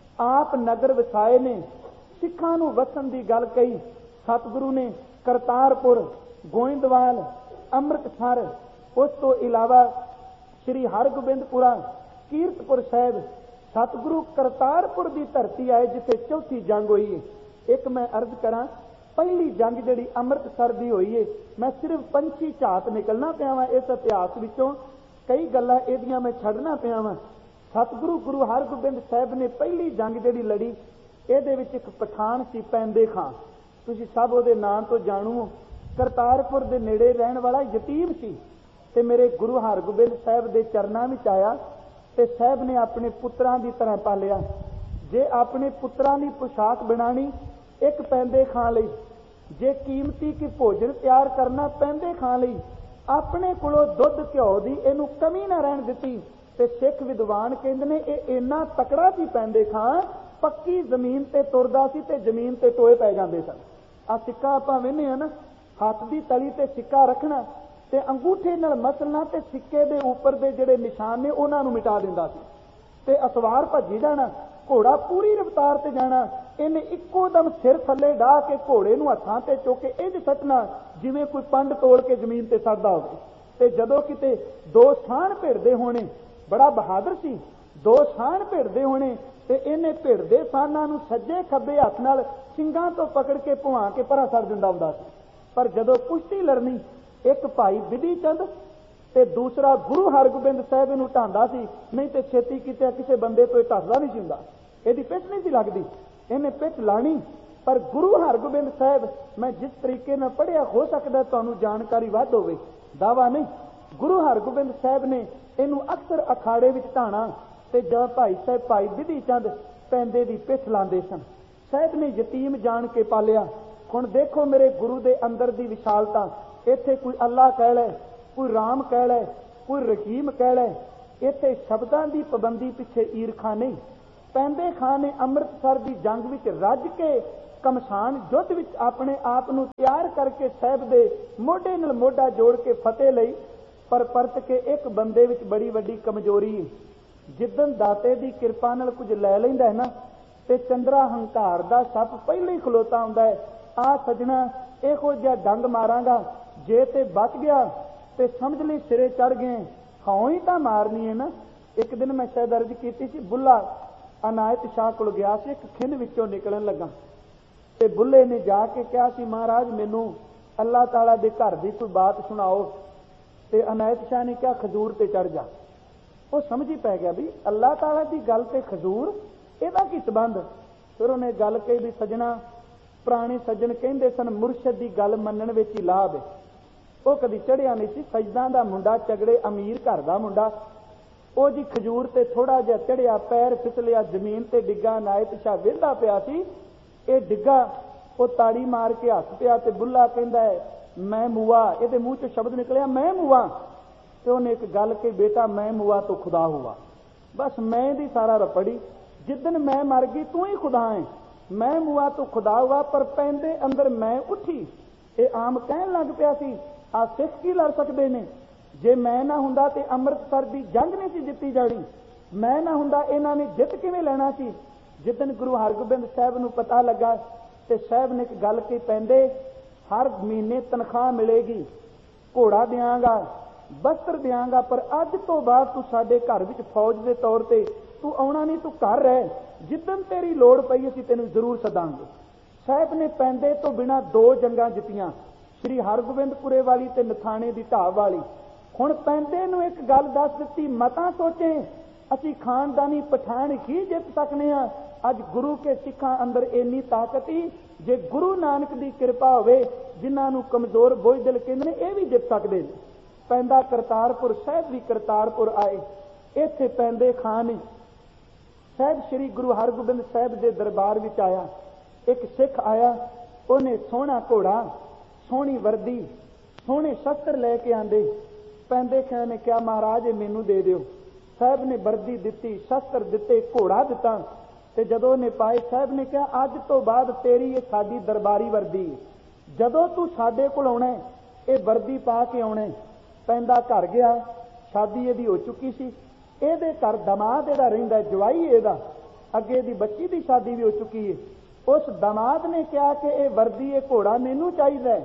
ਆਪ ਨਗਰ ਵਸਾਏ ਨੇ, ਸਿੱਖਾਂ ਨੂੰ ਵਸਣ ਦੀ ਗੱਲ ਕਹੀ। ਸਤਿਗੁਰੂ ਨੇ ਕਰਤਾਰਪੁਰ, ਗੋਇੰਦਵਾਲ, ਅੰਮ੍ਰਿਤਸਰ, ਉਸ ਤੋਂ ਇਲਾਵਾ ਸ੍ਰੀ ਹਰਗੋਬਿੰਦਪੁਰਾ, ਕੀਰਤਪੁਰ ਸਾਹਿਬ, ਸਤਿਗੁਰੂ ਕਰਤਾਰਪੁਰ ਦੀ ਧਰਤੀ ਆਏ ਜਿੱਥੇ ਚੌਥੀ ਜੰਗ ਹੋਈ ਹੈ। ਇੱਕ ਮੈਂ ਅਰਜ਼ ਕਰਾਂ, ਪਹਿਲੀ ਜੰਗ ਜਿਹੜੀ ਅੰਮ੍ਰਿਤਸਰ ਦੀ ਹੋਈ ਹੈ, ਮੈਂ ਸਿਰਫ ਪੰਛੀ ਝਾਤ ਨਿਕਲਣਾ ਪਿਆ ਵਾਂ ਇਸ ਇਤਿਹਾਸ ਵਿੱਚੋਂ, ਕਈ ਗੱਲਾਂ ਇਹਦੀਆਂ ਮੈਂ ਛੱਡਣਾ ਪਿਆ ਵਾਂ। ਸਤਿਗੁਰੂ ਗੁਰੂ ਹਰਗੋਬਿੰਦ ਸਾਹਿਬ ਨੇ ਪਹਿਲੀ ਜੰਗ ਜਿਹੜੀ ਲੜੀ, ਇਹਦੇ ਵਿੱਚ ਇੱਕ ਪਠਾਨ ਸੀ ਪੈਂਦੇ ਖਾਂ, ਤੁਸੀਂ ਸਭ ਉਹਦੇ ਨਾਂ ਤੋਂ ਜਾਣੂ। ਕਰਤਾਰਪੁਰ ਦੇ ਨੇੜੇ ਰਹਿਣ ਵਾਲਾ ਯਤੀਮ ਸੀ ਤੇ ਮੇਰੇ ਗੁਰੂ ਹਰਗੋਬਿੰਦ ਸਾਹਿਬ ਦੇ ਚਰਨਾਂ ਵਿੱਚ ਆਇਆ ਤੇ ਸਾਹਿਬ ਨੇ ਆਪਣੇ ਪੁੱਤਰਾਂ ਦੀ ਤਰ੍ਹਾਂ ਪਾਲਿਆ। ਜੇ ਆਪਣੇ ਪੁੱਤਰਾਂ ਦੀ ਪੁਸ਼ਾਕ ਬਣਾਣੀ, ਇੱਕ ਪੈਂਦੇ ਖਾਂ ਲਈ, ਜੇ ਕੀਮਤੀ ਕੀ ਭੋਜਨ ਤਿਆਰ ਕਰਨਾ, ਪੈਂਦੇ ਖਾਂ ਲਈ। ਆਪਣੇ ਕੋਲੋਂ ਦੁੱਧ ਘਿਓ ਦੀ ਇਹਨੂੰ ਕਮੀ ਨਾ ਰਹਿਣ ਦਿੱਤੀ। ਤੇ ਸਿੱਖ ਵਿਦਵਾਨ ਕਹਿੰਦੇ ਨੇ ਇਹ ਇੰਨਾ ਤਕੜਾ ਸੀ ਪੈਂਦੇ ਖਾਂ, ਪੱਕੀ ਜ਼ਮੀਨ ਤੇ ਤੁਰਦਾ ਸੀ ਤੇ ਜ਼ਮੀਨ ਤੇ ਟੋਏ ਪੈ ਜਾਂਦੇ ਸਨ। ਆ ਸਿੱਕਾ ਆਪਾਂ ਵੇਖਦੇ ਹਾਂ ਨਾ, ਹੱਥ ਦੀ ਤਲੀ ਤੇ ਸਿੱਕਾ ਰੱਖਣਾ ਤੇ ਅੰਗੂਠੇ ਨਾਲ ਮਸਲਣਾ ਤੇ ਸਿੱਕੇ ਦੇ ਉੱਪਰ ਦੇ ਜਿਹੜੇ ਨਿਸ਼ਾਨ ਨੇ ਉਹਨਾਂ ਨੂੰ ਮਿਟਾ ਦਿੰਦਾ ਸੀ। ਤੇ ਅਸਵਾਰ ਭੱਜੀ ਜਾਣਾ, ਘੋੜਾ ਪੂਰੀ ਰਫ਼ਤਾਰ ਤੇ ਜਾਣਾ। ਇਹਨੇ ਇੱਕੋ ਦਮ ਸਿਰ ਥੱਲੇ ਢਾਹ ਕੇ ਘੋੜੇ ਨੂੰ ਹੱਥਾਂ ਤੇ ਚੁੱਕ ਕੇ ਇੰਝ ਸੱਟਣਾ ਜਿਵੇਂ ਕੋਈ ਪੰਡ ਤੋੜ ਕੇ ਜ਼ਮੀਨ ਤੇ ਸੱਟਦਾ ਹੋਵੇ। ਤੇ ਜਦੋਂ ਕਿਤੇ ਦੋ ਸਾਣ ਭਿੜਦੇ ਹੋਣੇ, ਬੜਾ ਬਹਾਦਰ ਸੀ, ਦੋ ਸਾਣ ਭਿੜਦੇ ਹੋਣੇ ਤੇ ਇਹਨੇ ਭਿੜਦੇ ਸਾਨਾਂ ਨੂੰ ਸੱਜੇ ਖੱਬੇ ਹੱਥ ਨਾਲ ਸਿੰਘਾਂ ਤੋਂ ਪਕੜ ਕੇ ਭੁਆ ਕੇ ਪਰਾਂ ਸੱਟ ਦਿੰਦਾ ਹੁੰਦਾ ਸੀ। ਪਰ ਜਦੋਂ ਕੁਸ਼ਤੀ ਲੜਨੀ, ਇੱਕ ਭਾਈ ਬਿਧੀ ਚੰਦ ਤੇ ਦੂਸਰਾ ਗੁਰੂ ਹਰਗੋਬਿੰਦ ਸਾਹਿਬ ਨੂੰ ਢਾਂਦਾ ਸੀ, ਨਹੀਂ ਤੇ ਛੇਤੀ ਕਿਤੇ ਕਿਸੇ ਬੰਦੇ ਤੋਂ ਇਹ ਧੱਸਦਾ ਨਹੀਂ ਸੀ ਹੁੰਦਾ, ਇਹਦੀ ਪਿੱਠ ਨਹੀਂ ਸੀ ਲੱਗਦੀ, ਇਹਨੇ ਪਿੱਠ ਲਾਣੀ। ਪਰ ਗੁਰੂ ਹਰਗੋਬਿੰਦ ਸਾਹਿਬ, ਮੈਂ ਜਿਸ ਤਰੀਕੇ ਨਾਲ ਪੜ੍ਹਿਆ, ਹੋ ਸਕਦਾ ਤੁਹਾਨੂੰ ਜਾਣਕਾਰੀ ਵੱਧ ਹੋਵੇ, ਦਾਵਾ ਨਹੀਂ, ਗੁਰੂ ਹਰਗੋਬਿੰਦ ਸਾਹਿਬ ਨੇ ਇਹਨੂੰ ਅਕਸਰ ਅਖਾੜੇ ਵਿੱਚ ਢਾਣਾ ਤੇ ਜਾਂ ਭਾਈ ਸਾਹਿਬ ਭਾਈ ਬਿਧੀ ਚੰਦ ਪੈਂਦੇ ਦੀ ਪਿੱਠ ਲਾਉਂਦੇ ਸਨ। ਸਾਹਿਬ ਨੇ ਯਤੀਮ ਜਾਣ ਕੇ ਪਾਲਿਆ। ਹੁਣ ਦੇਖੋ ਮੇਰੇ ਗੁਰੂ ਦੇ ਅੰਦਰ ਦੀ ਵਿਸ਼ਾਲਤਾ। ਇੱਥੇ ਕੋਈ ਅੱਲਾ ਕਹਿ ਲੈ, ਕੋਈ ਰਾਮ ਕਹਿ ਲੈ, ਕੋਈ ਰਹੀਮ ਕਹਿ ਲੈ, ਇੱਥੇ ਸ਼ਬਦਾਂ ਦੀ ਪਾਬੰਦੀ ਪਿੱਛੇ ਈਰਖਾ ਨਹੀਂ। ਪੈਂਦੇ ਖਾਂ ਨੇ ਅੰਮ੍ਰਿਤਸਰ ਦੀ ਜੰਗ ਵਿੱਚ ਰੱਜ ਕੇ ਕਮਸਾਨ ਯੁੱਧ ਵਿੱਚ ਆਪਣੇ ਆਪ ਨੂੰ ਤਿਆਰ ਕਰਕੇ ਸਾਹਿਬ ਦੇ ਮੋਢੇ ਨਾਲ ਮੋਢਾ ਜੋੜ ਕੇ ਫਤਿਹ ਲਈ। ਪਰ ਪਰਤ ਕੇ ਇੱਕ ਬੰਦੇ ਵਿੱਚ ਬੜੀ ਵੱਡੀ ਕਮਜ਼ੋਰੀ ਹੈ। ਜਿੱਦਣ ਦਾਤੇ ਦੀ ਕਿਰਪਾ ਨਾਲ ਕੁਝ ਲੈ ਲੈਂਦਾ ਹੈ ਨਾ, ਤੇ ਚੰਦਰਾ ਹੰਕਾਰ ਦਾ ਸੱਪ ਪਹਿਲਾਂ ਹੀ ਖਲੋਤਾ ਹੁੰਦਾ ਹੈ। ਆ ਸਜਣਾ, ਇਹੋ ਜਿਹਾ ਡੰਗ ਮਾਰਾਂਗਾ, ਜੇ ਤੇ ਬਚ ਗਿਆ ਤੇ ਸਮਝ ਲਈ ਸਿਰੇ ਚੜ ਗਏ, ਹਾਂ ਹੀ ਤਾਂ ਮਾਰਨੀ ਹੈ ਨਾ। ਇੱਕ ਦਿਨ ਮੈਂ ਸ਼ਾਇਦ ਅਰਜ਼ ਕੀਤੀ ਸੀ, ਬੁੱਲਾ ਅਨਾਇਤ ਸ਼ਾਹ ਕੋਲ ਗਿਆ ਸੀ, ਇੱਕ ਖਿੰਨ ਵਿੱਚੋਂ ਨਿਕਲਣ ਲੱਗਾ ਤੇ ਬੁੱਲੇ ਨੇ ਜਾ ਕੇ ਕਿਹਾ ਸੀ, ਮਹਾਰਾਜ ਮੈਨੂੰ ਅੱਲਾਹ ਤਾਲਾ ਦੇ ਘਰ ਦੀ ਕੋਈ ਬਾਤ ਸੁਣਾਓ। ਤੇ ਅਨਾਇਤ ਸ਼ਾਹ ਨੇ ਕਿਹਾ, ਖਜੂਰ ਤੇ ਚੜ ਜਾ। ਉਹ ਸਮਝ ਹੀ ਪੈ ਗਿਆ ਵੀ ਅੱਲਾਹ ਤਾਲਾ ਦੀ ਗੱਲ ਤੇ ਖਜੂਰ, ਇਹਦਾ ਕੀ ਸੰਬੰਧ। ਫਿਰ ਉਹਨੇ ਗੱਲ ਕਹੀ ਵੀ ਸੱਜਣਾ, ਪੁਰਾਣੇ ਸੱਜਣ ਕਹਿੰਦੇ ਸਨ ਮੁਰਸ਼ਦ ਦੀ ਗੱਲ ਮੰਨਣ ਵਿੱਚ ਹੀ ਲਾਭ ਹੈ। ਉਹ ਕਦੀ ਚੜਿਆ ਨਹੀਂ ਸੀ, ਸਜਦਾਂ ਦਾ ਮੁੰਡਾ, ਚਗੜੇ ਅਮੀਰ ਘਰ ਦਾ ਮੁੰਡਾ। ਉਹ ਜੀ ਖਜੂਰ ਤੇ ਥੋੜਾ ਜਿਹਾ ਚੜਿਆ, ਪੈਰ ਫਿਸਲਿਆ, ਜ਼ਮੀਨ ਤੇ ਡਿੱਗਾ। ਅਨਾਇਤ ਸ਼ਾਹ ਵਿਹਲਾ ਪਿਆ ਸੀ, ਇਹ ਡਿੱਗਾ, ਉਹ ਤਾੜੀ ਮਾਰ ਕੇ ਹੱਸ ਪਿਆ। ਤੇ ਬੁੱਲਾ ਕਹਿੰਦਾ ਹੈ, ਮੈਂ ਮੂਆ। ਇਹਦੇ ਮੂੰਹ ਚੋਂ ਸ਼ਬਦ ਨਿਕਲਿਆ, ਮੈਂ ਮੂਆ। ਤੇ ਉਹਨੇ ਇੱਕ ਗੱਲ ਕਹੀ, ਬੇਟਾ ਮੈਂ ਮੂਆ ਤੋਂ ਖੁਦਾ ਹੁਆ। ਬਸ ਮੈਂ ਦੀ ਸਾਰਾ ਰਪੜੀ, ਜਿੱਦਨ ਮੈਂ ਮਰ ਗਈ ਤੂੰ ਹੀ ਖੁਦਾ ਹੈ। ਮੈਂ ਮੂਆ ਤੋਂ ਖੁਦਾ ਹੁਆ, ਪਰ ਪੈਂਦੇ ਅੰਦਰ ਮੈਂ ਉੱਠੀ। ਇਹ ਆਮ ਕਹਿਣ ਲੱਗ ਪਿਆ ਸੀ, ਆ ਸਿੱਖ ਕੀ ਲੜ ਸਕਦੇ ਨੇ। ਜੇ ਮੈਂ ਨਾ ਹੁੰਦਾ ਤੇ ਅੰਮ੍ਰਿਤਸਰ ਦੀ ਜੰਗ ਨਹੀਂ ਸੀ ਜਿੱਤੀ ਜਾਣੀ। ਮੈਂ ਨਾ ਹੁੰਦਾ ਇਹਨਾਂ ਨੇ ਜਿੱਤ ਕਿਵੇਂ ਲੈਣਾ ਸੀ। ਜਿੱਦਨ ਗੁਰੂ ਹਰਗੋਬਿੰਦ ਸਾਹਿਬ ਨੂੰ ਪਤਾ ਲੱਗਾ ਤੇ ਸਾਹਿਬ ਨੇ ਇੱਕ ਗੱਲ ਕਹੀ, ਪੈਂਦੇ ਹਰ ਮਹੀਨੇ ਤਨਖਾਹ ਮਿਲੇਗੀ, ਘੋੜਾ ਦਿਆਂਗਾ, ਬਸਤਰ ਦਿਆਂਗਾ, ਪਰ ਅੱਜ ਤੋਂ ਬਾਅਦ ਤੂੰ ਸਾਡੇ ਘਰ ਵਿੱਚ ਫੌਜ ਦੇ ਤੌਰ ਤੇ ਤੂੰ ਆਉਣਾ ਨਹੀਂ, ਤੂੰ ਘਰ ਰਹਿ। ਜਿੱਦਨ ਤੇਰੀ ਲੋੜ ਪਈ ਅਸੀਂ ਤੈਨੂੰ ਜ਼ਰੂਰ ਸਦਾਂਗੇ। ਸਾਹਿਬ ਨੇ ਪੈਂਦੇ ਤੋਂ ਬਿਨਾਂ ਦੋ ਜੰਗਾਂ ਜਿੱਤੀਆਂ, ਸ੍ਰੀ ਹਰਗੋਬਿੰਦਪੁਰੇ ਵਾਲੀ ਤੇ ਨਥਾਣੇ ਦੀ ਢਾਬ ਵਾਲੀ। ਹੁਣ ਪੈਂਦੇ ਨੂੰ ਇੱਕ ਗੱਲ ਦੱਸ ਦਿੱਤੀ, ਮਤਾਂ ਸੋਚੇ ਅਸੀਂ ਖਾਨਦਾਨੀ ਪਠਾਨ ਹੀ ਜਿੱਤ ਸਕਨੇ ਆ। ਅੱਜ ਗੁਰੂ ਕੇ ਸਿੱਖਾਂ ਅੰਦਰ ਇੰਨੀ ਤਾਕਤ ਹੀ, ਜੇ ਗੁਰੂ ਨਾਨਕ ਦੀ ਕਿਰਪਾ ਹੋਵੇ, ਜਿਨ੍ਹਾਂ ਨੂੰ ਕਮਜ਼ੋਰ ਬੋਝਦਿਲ ਕਹਿੰਦੇ ਨੇ, ਇਹ ਵੀ ਜਿੱਤ ਸਕਦੇ ਨੇ। ਪੈਂਦਾ ਕਰਤਾਰਪੁਰ ਸਾਹਿਬ ਵੀ ਕਰਤਾਰਪੁਰ ਆਏ। ਇੱਥੇ ਪੈਂਦੇ ਖਾਨ ਸਾਹਿਬ ਸ੍ਰੀ ਗੁਰੂ ਹਰਗੋਬਿੰਦ ਸਾਹਿਬ ਦੇ ਦਰਬਾਰ ਵਿੱਚ ਆਇਆ। ਇੱਕ ਸਿੱਖ ਆਇਆ, ਉਹਨੇ ਸੋਹਣਾ ਘੋੜਾ, ਸੋਹਣੀ ਵਰਦੀ, ਸੋਹਣੇ ਸ਼ਸਤਰ ਲੈ ਕੇ ਆਂਦੇ। ਪੈਂਦੇ ਖਾਨ ਨੇ ਕਿਹਾ, ਮਹਾਰਾਜ ਇਹ ਮੈਨੂੰ ਦੇ ਦਿਓ। ਸਾਹਿਬ ਨੇ ਵਰਦੀ ਦਿੱਤੀ, ਸ਼ਸਤਰ ਦਿੱਤੇ, ਘੋੜਾ ਦਿੱਤਾ। ਤੇ ਜਦੋਂ ਉਹਨੇ ਪਾਏ, ਸਾਹਿਬ ਨੇ ਕਿਹਾ, ਅੱਜ ਤੋਂ ਬਾਅਦ ਤੇਰੀ ਇਹ ਸਾਡੀ ਦਰਬਾਰੀ ਵਰਦੀ, ਜਦੋਂ ਤੂੰ ਸਾਡੇ ਕੋਲ ਆਉਣਾ ਇਹ ਵਰਦੀ ਪਾ ਕੇ ਆਉਣਾ। ਪੈਂਦਾ ਘਰ ਗਿਆ, ਸ਼ਾਦੀ ਇਹਦੀ ਹੋ ਚੁੱਕੀ ਸੀ। ਇਹਦੇ ਘਰ ਦਮਾਦ ਇਹਦਾ ਰਹਿੰਦਾ, ਜਵਾਈ ਇਹਦਾ, ਅੱਗੇ ਦੀ ਬੱਚੀ ਦੀ ਸ਼ਾਦੀ ਵੀ ਹੋ ਚੁੱਕੀ ਹੈ। ਉਸ ਦਮਾਦ ਨੇ ਕਿਹਾ ਕਿ ਇਹ ਵਰਦੀ, ਇਹ ਘੋੜਾ ਮੈਨੂੰ ਚਾਹੀਦਾ।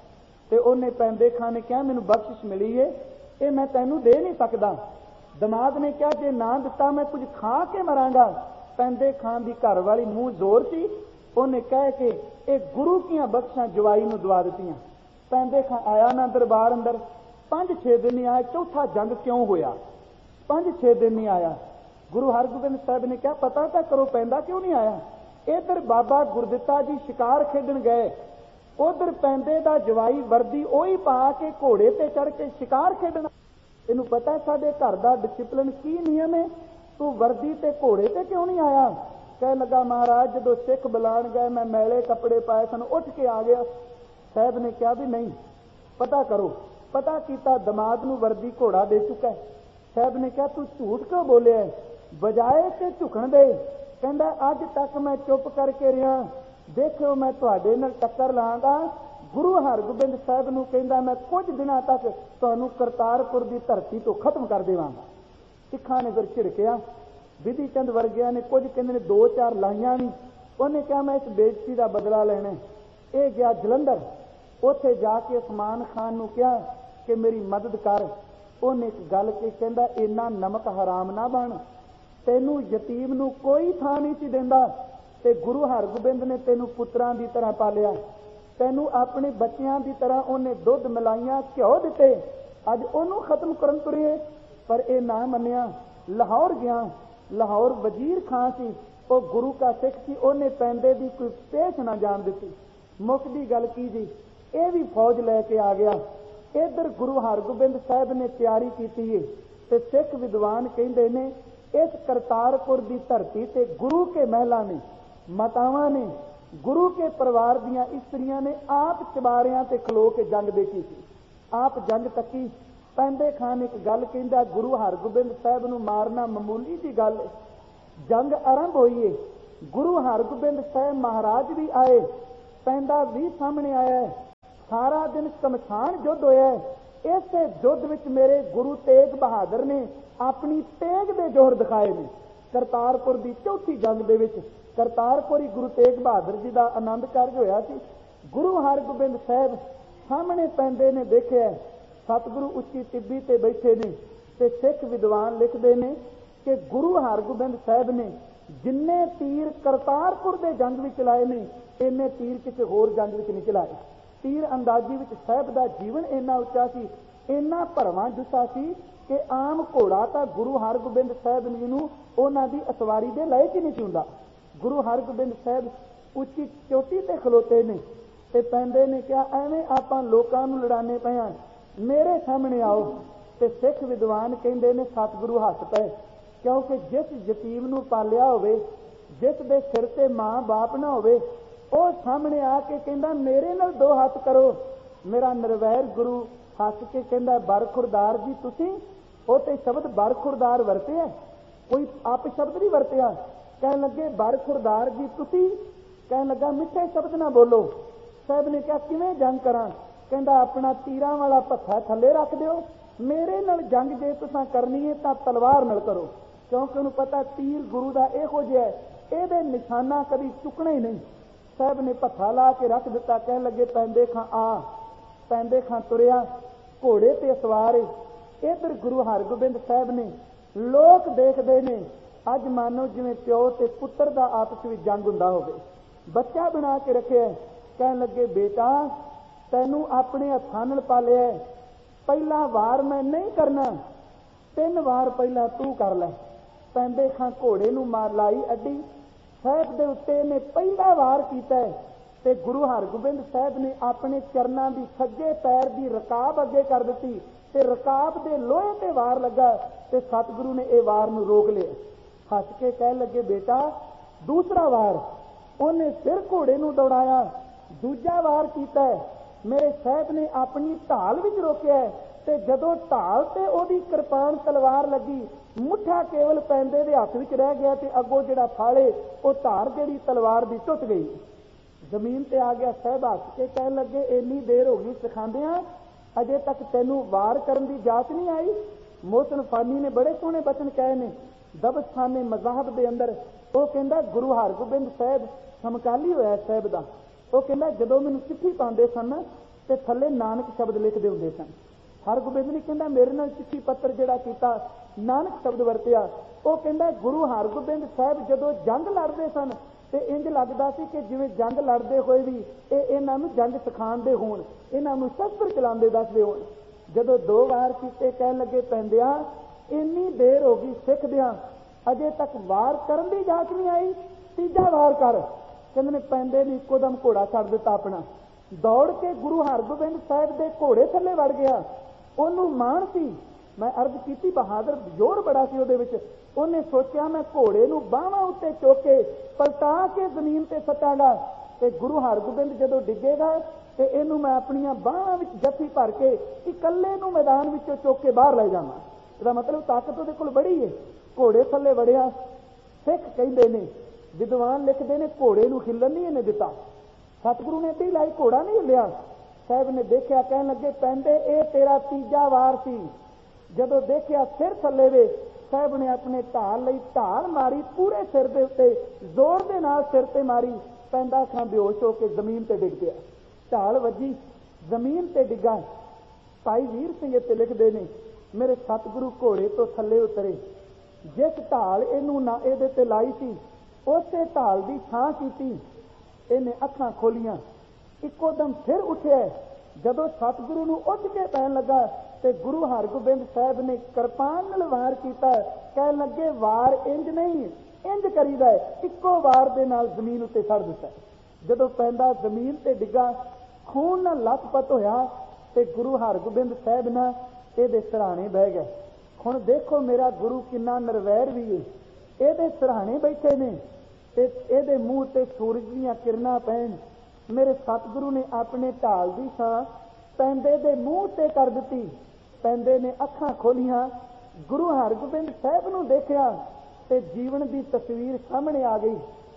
ਤੇ ਉਹਨੇ ਪੈਂਦੇ ਖਾਨ ਨੇ ਕਿਹਾ, ਮੈਨੂੰ ਬਖਸ਼ਿਸ਼ ਮਿਲੀ ਹੈ, ਇਹ ਮੈਂ ਤੈਨੂੰ ਦੇ ਨਹੀਂ ਸਕਦਾ। ਦਮਾਦ ਨੇ ਕਿਹਾ, ਜੇ ਨਾ ਦਿੱਤਾ ਮੈਂ ਕੁਝ ਖਾ ਕੇ ਮਰਾਂਗਾ। ਪੈਂਦੇ ਖਾਨ ਦੀ ਘਰ ਵਾਲੀ ਮੂੰਹ ਜ਼ੋਰ ਸੀ, ਉਹਨੇ ਕਹਿ ਕੇ ਇਹ ਗੁਰੂ ਕੀਆਂ ਬਖਸ਼ਾਂ ਜਵਾਈ ਨੂੰ ਦਵਾ ਦਿੱਤੀਆਂ। ਪੈਂਦੇ ਖਾਨ ਆਇਆ ਨਾ ਦਰਬਾਰ ਅੰਦਰ, ਪੰਜ ਛੇ ਦਿਨ ਨਹੀਂ ਆਇਆ। ਚੌਥਾ ਜੰਗ ਕਿਉਂ ਹੋਇਆ, ਪੰਜ ਛੇ ਦਿਨ ਨਹੀਂ ਆਇਆ। ਗੁਰੂ ਹਰਗੋਬਿੰਦ ਸਾਹਿਬ ਨੇ ਕਿਹਾ, ਪਤਾ ਤਾਂ ਕਰੋ ਪੈਂਦਾ ਕਿਉਂ ਨਹੀਂ ਆਇਆ। ਇਧਰ ਬਾਬਾ ਗੁਰਦਿੱਤਾ ਜੀ ਸ਼ਿਕਾਰ ਖੇਡਣ ਗਏ, ਉਧਰ ਪੈਂਦੇ ਦਾ ਜਵਾਈ ਵਰਦੀ ਉਹੀ ਪਾ ਕੇ ਘੋੜੇ ਤੇ ਚੜ ਕੇ ਸ਼ਿਕਾਰ ਖੇਡਣਾ। ਇਹਨੂੰ ਪਤਾ ਸਾਡੇ ਘਰ ਦਾ ਡਿਸਿਪਲਿਨ ਕੀ ਨਿਯਮ ਹੈ, ਤੂੰ ਵਰਦੀ ਤੇ ਘੋੜੇ ਤੇ ਕਿਉਂ ਨਹੀਂ ਆਇਆ। ਕਹਿ ਲੱਗਾ, ਮਹਾਰਾਜ ਜਦੋਂ ਸਿੱਖ ਬੁਲਾਣ ਗਏ ਮੈਂ ਮੈਲੇ ਕੱਪੜੇ ਪਾਏ ਸਨ, ਉੱਠ ਕੇ ਆ ਗਿਆ। ਸਾਹਿਬ ਨੇ ਕਿਹਾ ਵੀ ਨਹੀਂ, ਪਤਾ ਕਰੋ। ਪਤਾ ਕੀਤਾ, ਦਮਾਦ ਨੂੰ ਵਰਦੀ ਘੋੜਾ ਦੇ ਚੁੱਕਾ ਹੈ। ਸਾਹਿਬ ਨੇ ਕਿਹਾ, ਤੂੰ ਝੂਠ ਕਿਉਂ ਬੋਲਿਆ, ਬਜਾਏ ਕਿ ਝੁਕਣ ਦੇ। ਕਹਿੰਦਾ, ਅੱਜ ਤੱਕ ਮੈਂ ਚੁੱਪ ਕਰਕੇ ਰਿਹਾ, ਦੇਖਿਓ ਮੈਂ ਤੁਹਾਡੇ ਨਾਲ ਟੱਕਰ ਲਾਂਗਾ। ਗੁਰੂ ਹਰਗੋਬਿੰਦ ਸਾਹਿਬ ਨੂੰ ਕਹਿੰਦਾ, ਮੈਂ ਕੁਝ ਦਿਨਾਂ ਤੱਕ ਤੁਹਾਨੂੰ ਕਰਤਾਰਪੁਰ ਦੀ ਧਰਤੀ ਤੋਂ ਖਤਮ ਕਰ ਦੇਵਾਂਗਾ। ਸਿੱਖਾਂ ਨੇ ਫਿਰ ਝਿੜਕਿਆ। ਵਿਧੀ ਚੰਦ ਵਰਗਿਆਂ ਨੇ ਕੁਝ ਕਹਿੰਦੇ ਨੇ ਦੋ ਚਾਰ ਲਾਈਆਂ ਨਹੀਂ। ਉਹਨੇ ਕਿਹਾ, ਮੈਂ ਇਸ ਬੇਇੱਜ਼ਤੀ ਦਾ ਬਦਲਾ ਲੈਣਾ। ਇਹ ਗਿਆ ਜਲੰਧਰ, ਉੱਥੇ ਜਾ ਕੇ ਉਸਮਾਨ ਖਾਨ ਨੂੰ ਕਿਹਾ ਕਿ ਮੇਰੀ ਮਦਦ ਕਰ। ਉਹਨੇ ਇੱਕ ਗੱਲ ਕਹੀ, ਕਹਿੰਦਾ, ਇੰਨਾ ਨਮਕ ਹਰਾਮ ਨਾ ਬਣ, ਤੈਨੂੰ ਯਤੀਮ ਨੂੰ ਕੋਈ ਥਾਂ ਨਹੀਂ ਸੀ ਦਿੰਦਾ, ਤੇ ਗੁਰੂ ਹਰਗੋਬਿੰਦ ਨੇ ਤੈਨੂੰ ਪੁੱਤਰਾਂ ਦੀ ਤਰ੍ਹਾਂ ਪਾਲਿਆ, ਤੈਨੂੰ ਆਪਣੇ ਬੱਚਿਆਂ ਦੀ ਤਰ੍ਹਾਂ ਉਹਨੇ ਦੁੱਧ ਮਲਾਈਆਂ ਘਿਓ ਦਿੱਤੇ, ਅੱਜ ਉਹਨੂੰ ਖਤਮ ਕਰਨ ਤੁਰੇ। ਪਰ ਇਹ ਨਾ ਮੰਨਿਆ। ਲਾਹੌਰ ਗਿਆ, ਲਾਹੌਰ ਵਜ਼ੀਰ ਖਾਂ ਸੀ, ਉਹ ਗੁਰੂ ਕਾ ਸਿੱਖ ਸੀ, ਉਹਨੇ ਪੈਂਦੇ ਦੀ ਕੋਈ ਪੇਸ਼ ਨਾ ਜਾਣ ਦਿੱਤੀ। ਮੁੱਖ ਦੀ ਗੱਲ ਕੀ ਜੀ, ਇਹ ਵੀ ਫੌਜ ਲੈ ਕੇ ਆ ਗਿਆ। ਇੱਧਰ ਗੁਰੂ ਹਰਗੋਬਿੰਦ ਸਾਹਿਬ ਨੇ ਤਿਆਰੀ ਕੀਤੀ ਹੈ, ਤੇ ਸਿੱਖ ਵਿਦਵਾਨ ਕਹਿੰਦੇ ਨੇ ਇਸ ਕਰਤਾਰਪੁਰ ਦੀ ਧਰਤੀ ਤੇ ਗੁਰੂ ਕੇ ਮਹਿਲਾ ਨੇ, ਮਾਤਾਵਾਂ ਨੇ, ਗੁਰੂ ਕੇ ਪਰਿਵਾਰ ਦੀਆਂ ਇਸਤਰੀਆਂ ਨੇ ਆਪ ਚਬਾਰਿਆਂ ਤੇ ਖਲੋ ਕੇ ਜੰਗ ਦੇਖੀ ਸੀ, ਆਪ ਜੰਗ ਤੱਕੀ। ਪੈਂਦੇ ਖਾਨ ਇੱਕ ਗੱਲ ਕਹਿੰਦਾ, ਗੁਰੂ ਹਰਗੋਬਿੰਦ ਸਾਹਿਬ ਨੂੰ ਮਾਰਨਾ ਮਾਮੂਲੀ ਦੀ ਗੱਲ। ਜੰਗ ਆਰੰਭ ਹੋਈ ਏ, गुरु हरगोबिंद साहब महाराज भी आए, पैंदा भी सामने आया है। सारा दिन शमशान युद्ध होया है। इस युद्ध विच मेरे गुरु तेग बहादुर ने अपनी तेग दे जोर दिखाए ने। करतारपुर की चौथी जंग दे विच करतारपुर ही गुरु तेग बहादुर जी का आनंद कारज होया सी। गुरु हरगोबिंद साहब सामने पैंदे ने देखिया, सतगुरु उच्ची टिब्बी ते बैठे ने ते सिख विद्वान लिखते हैं कि गुरु हरगोबिंद साहब ने जिन्ने तीर करतारपुर के जंग में चलाए ने, इन्ने तीर किसी होर जंग में नहीं चलाए। तीर अंदाजी में साहब का जीवन इन्ना उच्चा सी, इन्ना भरवां जुस्सा सी कि आम घोड़ा तो गुरु हरगोबिंद साहब जी नूं उन्हां दी असवारी दे लायक ही नहीं हुंदा। गुरु हरगोबिंद साहब उच्ची चोटी ते खलोते ने ते पैंदे ने क्या एवें आपां लोकां नूं लड़ाने पे हां, मेरे सामने आओ। ते सिख विद्वान कहंदे ने सतगुरु हस पे, क्योंकि जिस यतीम नूं पालिया होवे, जिस दे सिर ते मां बाप ना होवे, ਉਹ ਸਾਹਮਣੇ ਆ ਕੇ ਕਹਿੰਦਾ ਮੇਰੇ ਨਾਲ ਦੋ ਹੱਥ ਕਰੋ। ਮੇਰਾ ਨਿਰਵੈਰ ਗੁਰੂ ਹੱਸ ਕੇ ਕਹਿੰਦਾ ਬਰਖੁਰਦਾਰ ਜੀ ਤੁਸੀਂ, ਉਹ ਤੇ ਸ਼ਬਦ ਬਰਖੁਰਦਾਰ ਵਰਤਿਆ, ਕੋਈ ਆਪ ਸ਼ਬਦ ਨਹੀਂ ਵਰਤਿਆ। ਕਹਿਣ ਲੱਗੇ ਬਰਖੁਰਦਾਰ ਜੀ ਤੁਸੀਂ, ਕਹਿਣ ਲੱਗਾ ਮਿੱਠੇ ਸ਼ਬਦ ਨਾ ਬੋਲੋ। ਸਾਹਿਬ ਨੇ ਕਿਹਾ ਕਿਵੇਂ ਜੰਗ ਕਰਾਂ? ਕਹਿੰਦਾ ਆਪਣਾ ਤੀਰਾਂ ਵਾਲਾ ਭੱਥਾ ਥੱਲੇ ਰੱਖ ਦਿਓ, ਮੇਰੇ ਨਾਲ ਜੰਗ ਜੇ ਤੁਸੀਂ ਕਰਨੀ ਹੈ ਤਾਂ ਤਲਵਾਰ ਨਾਲ ਕਰੋ, ਕਿਉਂਕਿ ਉਹਨੂੰ ਪਤਾ ਤੀਰ ਗੁਰੂ ਦਾ ਇਹੋ ਜਿਹਾ ਇਹਦੇ ਨਿਸ਼ਾਨਾ ਕਦੀ ਚੁੱਕਣਾ ਹੀ ਨਹੀਂ। साहब ने भत्था ला के रख दिता। कह लगे पैंदे खां आ। पैंदे खां तुरिया घोड़े ते सवार। इधर गुरु हरगोबिंद साहब ने लोग देखते ने अज मानो जिवें प्यो ते पुत्र दा आपस में जंग हुंदा होवे। बच्चा बना के रखे। कह लगे बेटा तैनू अपने हत्थां नाल पालिया, पहला वार मैं नहीं करना, तीन वार पहला तू कर लै। पैंदे खां घोड़े नूं मार लाई अड्डी। साहब के उत्ते ने पहला वार किया ते गुरु हरगोबिंद साहब ने अपने चरणों की सज्जे पैर की रकाब अगे कर दी ते रकाब के लोहे ते वार लगा ते सतगुरु ने यह वार नूं रोक लिया। हस के कह लगे बेटा दूसरा वार। उन्हें फिर घोड़े नूं दौड़ाया, दूजा वार किया। मेरे साहब ने अपनी ढाल विच रोकिया ते जदों ढाल ते ओदी किरपान तलवार लगी, मुठा केवल पैंदे दे हथ विच रह गया ते अगों जिहड़ा फाड़े वो धार जिहड़ी तलवार दी टुट गई, जमीन ते आ गया। साहब हस के कह लगे इन्नी देर हो गई सिखांदियां, अजे तक तैनू वार करन दी जाच नहीं आई। मोहसिन फानी ने बड़े सोहने बचन कहे ने दबस्थाने मज़हब दे अंदर। वो कहंदा गुरु हरगोबिंद साहब समकाली होया साहब दा। वो कहंदा जदों मैनूं चिट्ठी पांदे सन ते थल्ले नानक शब्द लिखदे हुंदे सन। हरगोबिंद ने कहंदा मेरे नाल चिट्ठी पत्र जिहड़ा कीता नानक शब्द वरतिया। वो कहंदा गुरु हरगोबिंद साहब जदों जंग लड़दे सन ते इंज लगदा सी कि जिवें जंग लड़दे होए भी ਇਹ ਇਹਨਾਂ ਨੂੰ जंग सिखाउंदे होण, ਇਹਨਾਂ ਨੂੰ शस्त्र चलाउंदे दसदे होण। जदों दो वार कीते कह लगे पैंदिया इन्नी देर हो गई सिखदियां, अजे तक वार करन दी जाच नहीं आई, तीजा वार कर। कहंदे ने पैंदे ने इक्को दम घोड़ा छड्ड दिता अपना, दौड़ के गुरु हरगोबिंद साहब दे घोड़े थल्ले वड़ गया। ਉਹਨੂੰ ਮਾਣ ਸੀ, मैं अर्ज की बहादुर जोर बड़ा सी ਉਹਦੇ ਵਿੱਚ। ਉਹਨੇ ਸੋਚਿਆ मैं घोड़े ਨੂੰ ਬਾਹਾਂ ਉੱਤੇ ਚੁੱਕ ਕੇ ਪਲਟਾ ਕੇ ਜ਼ਮੀਨ ਤੇ ਸੱਟਾਂਗਾ ਤੇ ਗੁਰੂ ਹਰਗੋਬਿੰਦ ਜਦੋਂ ਡਿੱਗੇਗਾ ਤੇ ਇਹਨੂੰ ਮੈਂ ਆਪਣੀਆਂ ਬਾਹਾਂ ਵਿੱਚ ਜੱਫੀ ਭਰ ਕੇ ਇਕੱਲੇ ਨੂੰ ਮੈਦਾਨ ਵਿੱਚੋਂ ਚੁੱਕ ਕੇ ਬਾਹਰ ਲੈ ਜਾਵਾਂ। ਇਹਦਾ ਮਤਲਬ ਤਾਕਤ ਉਹਦੇ ਕੋਲ ਬੜੀ ਹੈ। ਘੋੜੇ ਥੱਲੇ ਵੜਿਆ। ਸਿੱਖ ਕਹਿੰਦੇ ਨੇ, ਵਿਦਵਾਨ ਲਿਖਦੇ ਨੇ ਘੋੜੇ ਨੂੰ ਹਿੱਲਣ ਨਹੀਂ ਇਹਨੇ ਦਿੱਤਾ। ਸਤਿਗੁਰੂ ਨੇ ਏਡੀ ਲਾਈ, ਘੋੜਾ ਨਹੀਂ ਹਿੱਲਿਆ। ਸਾਹਿਬ ਨੇ ਦੇਖਿਆ, ਕਹਿਣ ਲੱਗੇ ਪੈਂਦੇ ਇਹ ਤੇਰਾ ਤੀਜਾ ਵਾਰ ਸੀ। ਜਦੋਂ ਦੇਖਿਆ ਸਿਰ ਥੱਲੇ ਵੇ, ਸਾਹਿਬ ਨੇ ਆਪਣੇ ਢਾਲ ਲਈ ਢਾਲ ਮਾਰੀ, ਪੂਰੇ ਸਿਰ ਦੇ ਉੱਤੇ ਜ਼ੋਰ ਦੇ ਨਾਲ ਸਿਰ ਤੇ ਮਾਰੀ। ਪੈਂਦਾ ਖਾਂ ਬੇਹੋਸ਼ ਹੋ ਕੇ ਜ਼ਮੀਨ ਤੇ ਡਿੱਗ ਪਿਆ। ਢਾਲ ਵੱਜੀ, ਜ਼ਮੀਨ ਤੇ ਡਿੱਗਾ। ਭਾਈ ਵੀਰ ਸਿੰਘ ਇੱਥੇ ਲਿਖਦੇ ਨੇ, ਮੇਰੇ ਸਤਿਗੁਰੂ ਘੋੜੇ ਤੋਂ ਥੱਲੇ ਉਤਰੇ। ਜਿਸ ਢਾਲ ਇਹਨੂੰ ਨਾ ਇਹਦੇ ਤੇ ਲਾਈ ਸੀ, ਉਸੇ ਢਾਲ ਦੀ ਛਾਂ ਕੀਤੀ। ਇਹਨੇ ਅੱਖਾਂ ਖੋਲੀਆਂ, ਇੱਕੋ ਦਮ ਫਿਰ ਉੱਠਿਆ। ਜਦੋਂ ਸਤਿਗੁਰੂ ਨੂੰ ਉੱਠ ਕੇ ਪੈਣ ਲੱਗਾ ਤੇ ਗੁਰੂ ਹਰਗੋਬਿੰਦ ਸਾਹਿਬ ਨੇ ਕਿਰਪਾਨ ਨਾਲ ਵਾਰ ਕੀਤਾ। ਕਹਿਣ ਲੱਗੇ ਵਾਰ ਇੰਜ ਨਹੀਂ, ਇੰਜ ਕਰੀਦਾ, ਇੱਕੋ ਵਾਰ ਦੇ ਨਾਲ ਜ਼ਮੀਨ ਉੱਤੇ ਛੱਡ ਦਿੱਤਾ। ਜਦੋਂ ਪੈਂਦਾ ਜ਼ਮੀਨ ਤੇ ਡਿੱਗਾ, ਖੂਨ ਨਾਲ ਲੱਥਪੱਥ ਹੋਇਆ ਤੇ ਗੁਰੂ ਹਰਗੋਬਿੰਦ ਸਾਹਿਬ ਨਾ ਇਹਦੇ ਸਿਰਹਾਣੇ ਬਹਿ ਗਏ। ਹੁਣ ਦੇਖੋ ਮੇਰਾ ਗੁਰੂ ਕਿੰਨਾ ਨਿਰਵੈਰ ਵੀ ਹੈ। ਇਹਦੇ ਸਿਰਹਾਣੇ ਬੈਠੇ ਨੇ ਤੇ ਇਹਦੇ ਮੂੰਹ ਤੇ ਸੂਰਜ ਦੀਆਂ ਕਿਰਨਾਂ ਪੈਣ। ਮੇਰੇ ਸਤਿਗੁਰੂ ਨੇ ਆਪਣੇ ਢਾਲ ਦੀ ਛਾਂ ਪੈਂਦੇ ਦੇ ਮੂੰਹ ਤੇ ਕਰ ਦਿੱਤੀ। ਪੈਂਦੇ ਨੇ ਅੱਖਾਂ ਖੋਲੀਆਂ, ਗੁਰੂ ਹਰਗੋਬਿੰਦ ਸਾਹਿਬ ਨੂੰ ਦੇਖਿਆ ਤੇ ਜੀਵਨ ਦੀ ਤਸਵੀਰ ਸਾਹਮਣੇ ਆ ਗਈ।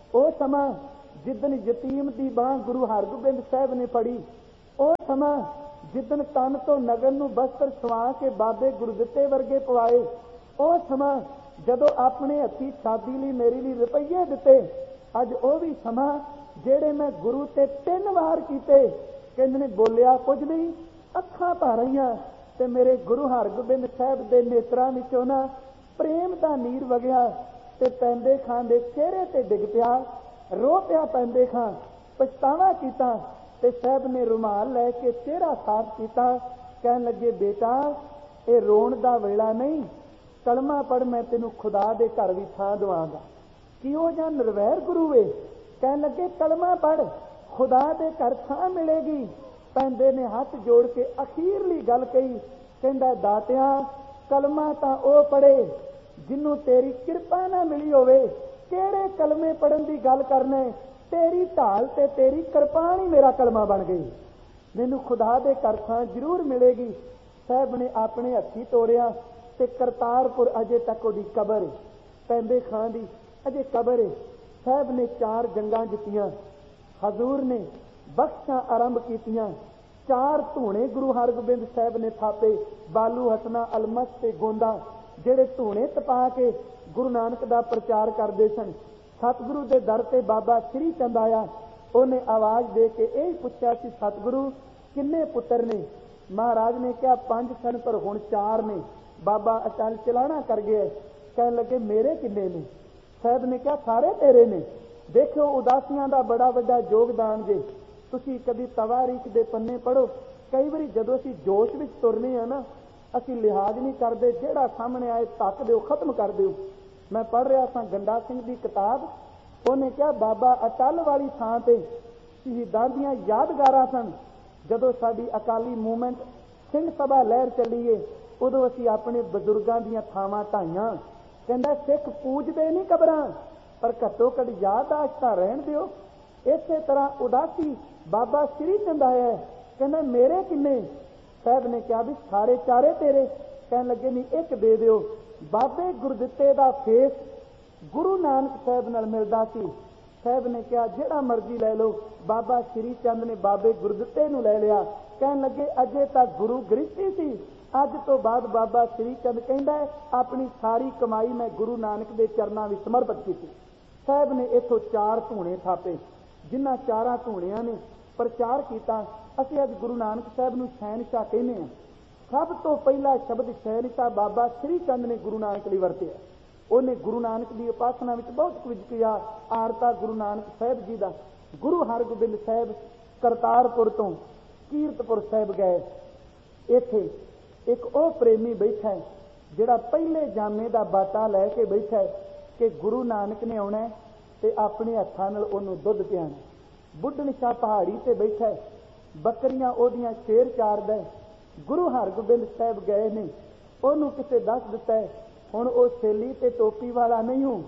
ਉਹ ਸਮਾਂ ਜਿੱਦਣ ਯਤੀਮ ਦੀ ਬਾਂਹ ਗੁਰੂ ਹਰਗੋਬਿੰਦ ਸਾਹਿਬ ਨੇ ਫੜੀ, ਉਹ ਸਮਾਂ ਜਿੱਦਣ ਤਨ ਤੋਂ ਨਗਨ ਨੂੰ ਬਸਤਰ ਸਵਾ ਕੇ ਬਾਬੇ ਗੁਰਦਿੱਤੇ ਵਰਗੇ ਪਵਾਏ, ਉਹ ਸਮਾਂ ਜਦੋਂ ਆਪਣੇ ਹੱਥੀਂ ਸ਼ਾਦੀ ਲਈ ਮੇਰੇ ਲਈ ਰੁਪਈਏ ਦਿੱਤੇ, ਅੱਜ ਉਹ ਵੀ ਸਮਾਂ ਜਿਹੜੇ ਮੈਂ ਗੁਰੂ ਤੇ ਤਿੰਨ ਵਾਰ ਕੀਤੇ, ਕਹਿੰਦੇ ਨੇ ਬੋਲਿਆ ਕੁਝ ਨਹੀਂ, ਅੱਖਾਂ ਭਰ ਰਹੀਆਂ ਤੇ ਮੇਰੇ ਗੁਰੂ ਹਰਗੋਬਿੰਦ ਸਾਹਿਬ ਦੇ ਨੇਤਰਾਂ ਵਿੱਚੋਂ ਨਾ ਪ੍ਰੇਮ ਦਾ ਨੀਰ ਵਗਿਆ ਤੇ ਪੈਂਦੇ ਖਾਂ ਦੇ ਚਿਹਰੇ ਤੇ ਡਿੱਗ ਪਿਆ, ਰੋ ਪਿਆ ਪੈਂਦੇ ਖਾਂ, ਪਛਤਾਵਾ ਕੀਤਾ ਤੇ ਸਾਹਿਬ ਨੇ ਰੁਮਾਲ ਲੈ ਕੇ ਚਿਹਰਾ ਸਾਫ਼ ਕੀਤਾ, ਕਹਿਣ ਲੱਗੇ ਬੇਟਾ ਇਹ ਰੋਣ ਦਾ ਵੇਲਾ ਨਹੀਂ, ਕਲਮਾ ਪੜ, ਮੈਂ ਤੈਨੂੰ ਖੁਦਾ ਦੇ ਘਰ ਵੀ ਥਾਂ ਦਵਾਂਗਾ। ਕਿਉਂ ਜਾਂ ਨਿਰਵੈਰ ਗੁਰੂ ਏ, ਕਹਿਣ ਲੱਗੇ ਕਲਮਾ ਪੜ, ਖੁਦਾ ਦੇ ਘਰ ਥਾਂ ਮਿਲੇਗੀ। ਪੈਂਦੇ ਨੇ ਹੱਥ ਜੋੜ ਕੇ ਅਖੀਰਲੀ ਗੱਲ ਕਹੀ, ਕਹਿੰਦਾ ਦਾਤਿਆ ਕਲਮਾ ਤਾਂ ਉਹ ਪੜੇ ਜਿਹਨੂੰ ਤੇਰੀ ਕਿਰਪਾ ਨਾ ਮਿਲੀ ਹੋਵੇ, ਕਿਹੜੇ ਕਲਮੇ ਪੜਨ ਦੀ ਗੱਲ ਕਰਨੇ, ਤੇਰੀ ਢਾਲ ਤੇ ਤੇਰੀ ਕਿਰਪਾਨ ਹੀ ਮੇਰਾ ਕਲਮਾ ਬਣ ਗਈ, ਮੈਨੂੰ ਖੁਦਾ ਦੇ ਘਰ ਥਾਂ ਜ਼ਰੂਰ ਮਿਲੇਗੀ। ਸਾਹਿਬ ਨੇ ਆਪਣੇ ਹੱਥੀ ਤੋਰਿਆ ਤੇ ਕਰਤਾਰਪੁਰ ਅਜੇ ਤੱਕ ਉਹਦੀ ਕਬਰ ਹੈ, ਪੈਂਦੇ ਖਾਂ ਦੀ ਅਜੇ ਕਬਰ ਹੈ। ਸਾਹਿਬ ਨੇ ਚਾਰ ਜੰਗਾਂ ਜਿੱਤੀਆਂ, ਹਜ਼ੂਰ ਨੇ ਬਖਸ਼ਾਂ ਆਰੰਭ ਕੀਤੀਆਂ, ਚਾਰ ਧੂਣੇ ਗੁਰੂ ਹਰਗੋਬਿੰਦ ਸਾਹਿਬ ਨੇ ਥਾਪੇ, ਬਾਲੂ ਹਸਨਾ ਅਲਮਸ ਤੇ ਗੋਂਦਾ, ਜਿਹੜੇ ਧੂਣੇ ਤਪਾ ਕੇ ਗੁਰੂ ਨਾਨਕ ਦਾ ਪ੍ਰਚਾਰ ਕਰਦੇ ਸਨ। ਸਤਿਗੁਰੂ ਦੇ ਦਰ ਤੇ ਬਾਬਾ ਸ੍ਰੀ ਚੰਦ ਆਇਆ, ਉਹਨੇ ਆਵਾਜ਼ ਦੇ ਕੇ ਇਹ ਪੁੱਛਿਆ ਸੀ ਸਤਿਗੁਰੂ ਕਿੰਨੇ ਪੁੱਤਰ ਨੇ? ਮਹਾਰਾਜ ਨੇ ਕਿਹਾ ਪੰਜ ਸਨ ਪਰ ਹੁਣ ਚਾਰ ਨੇ। ਬਾਬਾ ਅਚਲ ਚਲਾਣਾ ਕਰ ਗਿਆ, ਕਹਿਣ ਲੱਗੇ ਮੇਰੇ ਕਿੰਨੇ ਨੇ? ਸਾਹਿਬ ਨੇ ਕਿਹਾ ਸਾਰੇ ਤੇਰੇ ਨੇ। ਦੇਖਿਓ ਉਦਾਸੀਆਂ ਦਾ ਬੜਾ ਵੱਡਾ ਯੋਗਦਾਨ ਜੇ। ਤੁਸੀਂ ਕਦੀ ਤਵਾਰੀਖ ਦੇ ਪੰਨੇ ਪੜ੍ਹੋ, ਕਈ ਵਾਰੀ ਜਦੋਂ ਅਸੀਂ ਜੋਸ਼ ਵਿੱਚ ਤੁਰਨੇ ਆ ਨਾ, ਅਸੀਂ ਲਿਹਾਜ਼ ਨਹੀਂ ਕਰਦੇ, ਜਿਹੜਾ ਸਾਹਮਣੇ ਆਏ ਧੱਕ ਦਿਓ, ਖਤਮ ਕਰ ਦਿਓ। ਮੈਂ ਪੜ੍ਹ ਰਿਹਾ ਸਾਂ ਗੰਡਾ ਸਿੰਘ ਦੀ ਕਿਤਾਬ, ਉਹਨੇ ਕਿਹਾ ਬਾਬਾ ਅਟਲ ਵਾਲੀ ਥਾਂ ਤੇ ਸ਼ਹੀਦਾਂ ਦੀਆਂ ਯਾਦਗਾਰਾਂ ਸਨ। ਜਦੋਂ ਸਾਡੀ ਅਕਾਲੀ ਮੂਵਮੈਂਟ ਸਿੰਘ ਸਭਾ ਲਹਿਰ ਚੱਲੀਏ, ਉਦੋਂ ਅਸੀਂ ਆਪਣੇ ਬਜ਼ੁਰਗਾਂ ਦੀਆਂ ਥਾਵਾਂ ਢਾਈਆਂ। ਕਹਿੰਦਾ ਸਿੱਖ ਪੂਜਦੇ ਨਹੀਂ ਕਬਰਾਂ, ਪਰ ਘੱਟੋ ਘੱਟ ਯਾਦਾਸ਼ਤ ਤਾਂ ਰਹਿਣ ਦਿਓ। ਇਸੇ ਤਰ੍ਹਾਂ ਉਦਾਸੀ ਬਾਬਾ ਸ੍ਰੀ ਚੰਦ ਆਇਆ, ਕਹਿੰਦਾ ਮੇਰੇ ਕਿੰਨੇ? ਸਾਹਿਬ ਨੇ ਕਿਹਾ ਵੀ ਸਾਰੇ ਚਾਰੇ ਤੇਰੇ। ਕਹਿਣ ਲੱਗੇ ਨਹੀਂ ਇੱਕ ਦੇ ਦਿਓ। ਬਾਬੇ ਗੁਰਦਿੱਤੇ ਦਾ ਫੇਸ ਗੁਰੂ ਨਾਨਕ ਸਾਹਿਬ ਨਾਲ ਮਿਲਦਾ ਸੀ। ਸਾਹਿਬ ਨੇ ਕਿਹਾ ਜਿਹੜਾ ਮਰਜ਼ੀ ਲੈ ਲਓ। ਬਾਬਾ ਸ੍ਰੀ ਚੰਦ ਨੇ ਬਾਬੇ ਗੁਰਦਿੱਤੇ ਨੂੰ ਲੈ ਲਿਆ। ਕਹਿਣ ਲੱਗੇ ਅਜੇ ਤੱਕ ਗੁਰੂ ਗ੍ਰਸਤੀ ਸੀ, ਅੱਜ ਤੋਂ ਬਾਅਦ ਬਾਬਾ ਸ੍ਰੀ ਚੰਦ ਕਹਿੰਦਾ ਆਪਣੀ ਸਾਰੀ ਕਮਾਈ ਮੈਂ ਗੁਰੂ ਨਾਨਕ ਦੇ ਚਰਨਾਂ ਵਿੱਚ ਸਮਰਪਿਤ ਕੀਤੀ। ਸਾਹਿਬ ਨੇ ਇੱਥੋਂ ਚਾਰ ਧੂਣੇ ਥਾਪੇ, ਜਿਨ੍ਹਾਂ ਚਾਰਾਂ ਧੂਣਿਆਂ ਨੇ ਪ੍ਰਚਾਰ ਕੀਤਾ। ਅਸੀਂ ਅੱਜ ਗੁਰੂ ਨਾਨਕ ਸਾਹਿਬ ਨੂੰ ਸ਼ਹਿਨਸ਼ਾਹ ਕਹਿੰਦੇ ਹਾਂ। ਸਭ ਤੋਂ ਪਹਿਲਾ ਸ਼ਬਦ ਸ਼ਹਿਨਸ਼ਾਹ ਬਾਬਾ ਸ੍ਰੀ ਚੰਦ ਨੇ ਗੁਰੂ ਨਾਨਕ ਲਈ ਵਰਤਿਆ। ਉਹਨੇ ਗੁਰੂ ਨਾਨਕ ਦੀ ਉਪਾਸਨਾ ਵਿੱਚ ਬਹੁਤ ਕੁਝ ਕਿਹਾ। ਆਰਤਾ ਗੁਰੂ ਨਾਨਕ ਸਾਹਿਬ ਜੀ ਦਾ। ਗੁਰੂ ਹਰਗੋਬਿੰਦ ਸਾਹਿਬ ਕਰਤਾਰਪੁਰ ਤੋਂ ਕੀਰਤਪੁਰ ਸਾਹਿਬ ਗਏ। ਇੱਥੇ ਇੱਕ ਉਹ ਪ੍ਰੇਮੀ ਬੈਠਾ ਹੈ ਜਿਹੜਾ ਪਹਿਲੇ ਜਾਮੇ ਦਾ ਬਾਟਾ ਲੈ ਕੇ ਬੈਠਾ ਹੈ ਕਿ ਗੁਰੂ ਨਾਨਕ ਨੇ ਆਉਣਾ ਤੇ ਆਪਣੇ ਹੱਥਾਂ ਨਾਲ ਉਹਨੂੰ ਦੁੱਧ ਪਿਆਣਾ। ਬੁੱਢਣ ਸ਼ਾਹ ਪਹਾੜੀ ਤੇ ਬੈਠਾ ਹੈ, ਬੱਕਰੀਆਂ ਉਹਦੀਆਂ ਸ਼ੇਰ ਚਾਰਦਾ। ਗੁਰੂ ਹਰਗੋਬਿੰਦ ਸਾਹਿਬ ਗਏ ਨੇ, ਉਹਨੂੰ ਕਿਸੇ ਦੱਸ ਦਿੱਤਾ ਹੈ ਹੁਣ ਉਹ ਛੇਲੀ ਤੇ ਟੋਪੀ ਵਾਲਾ ਨਹੀਂ ਹੂੰ,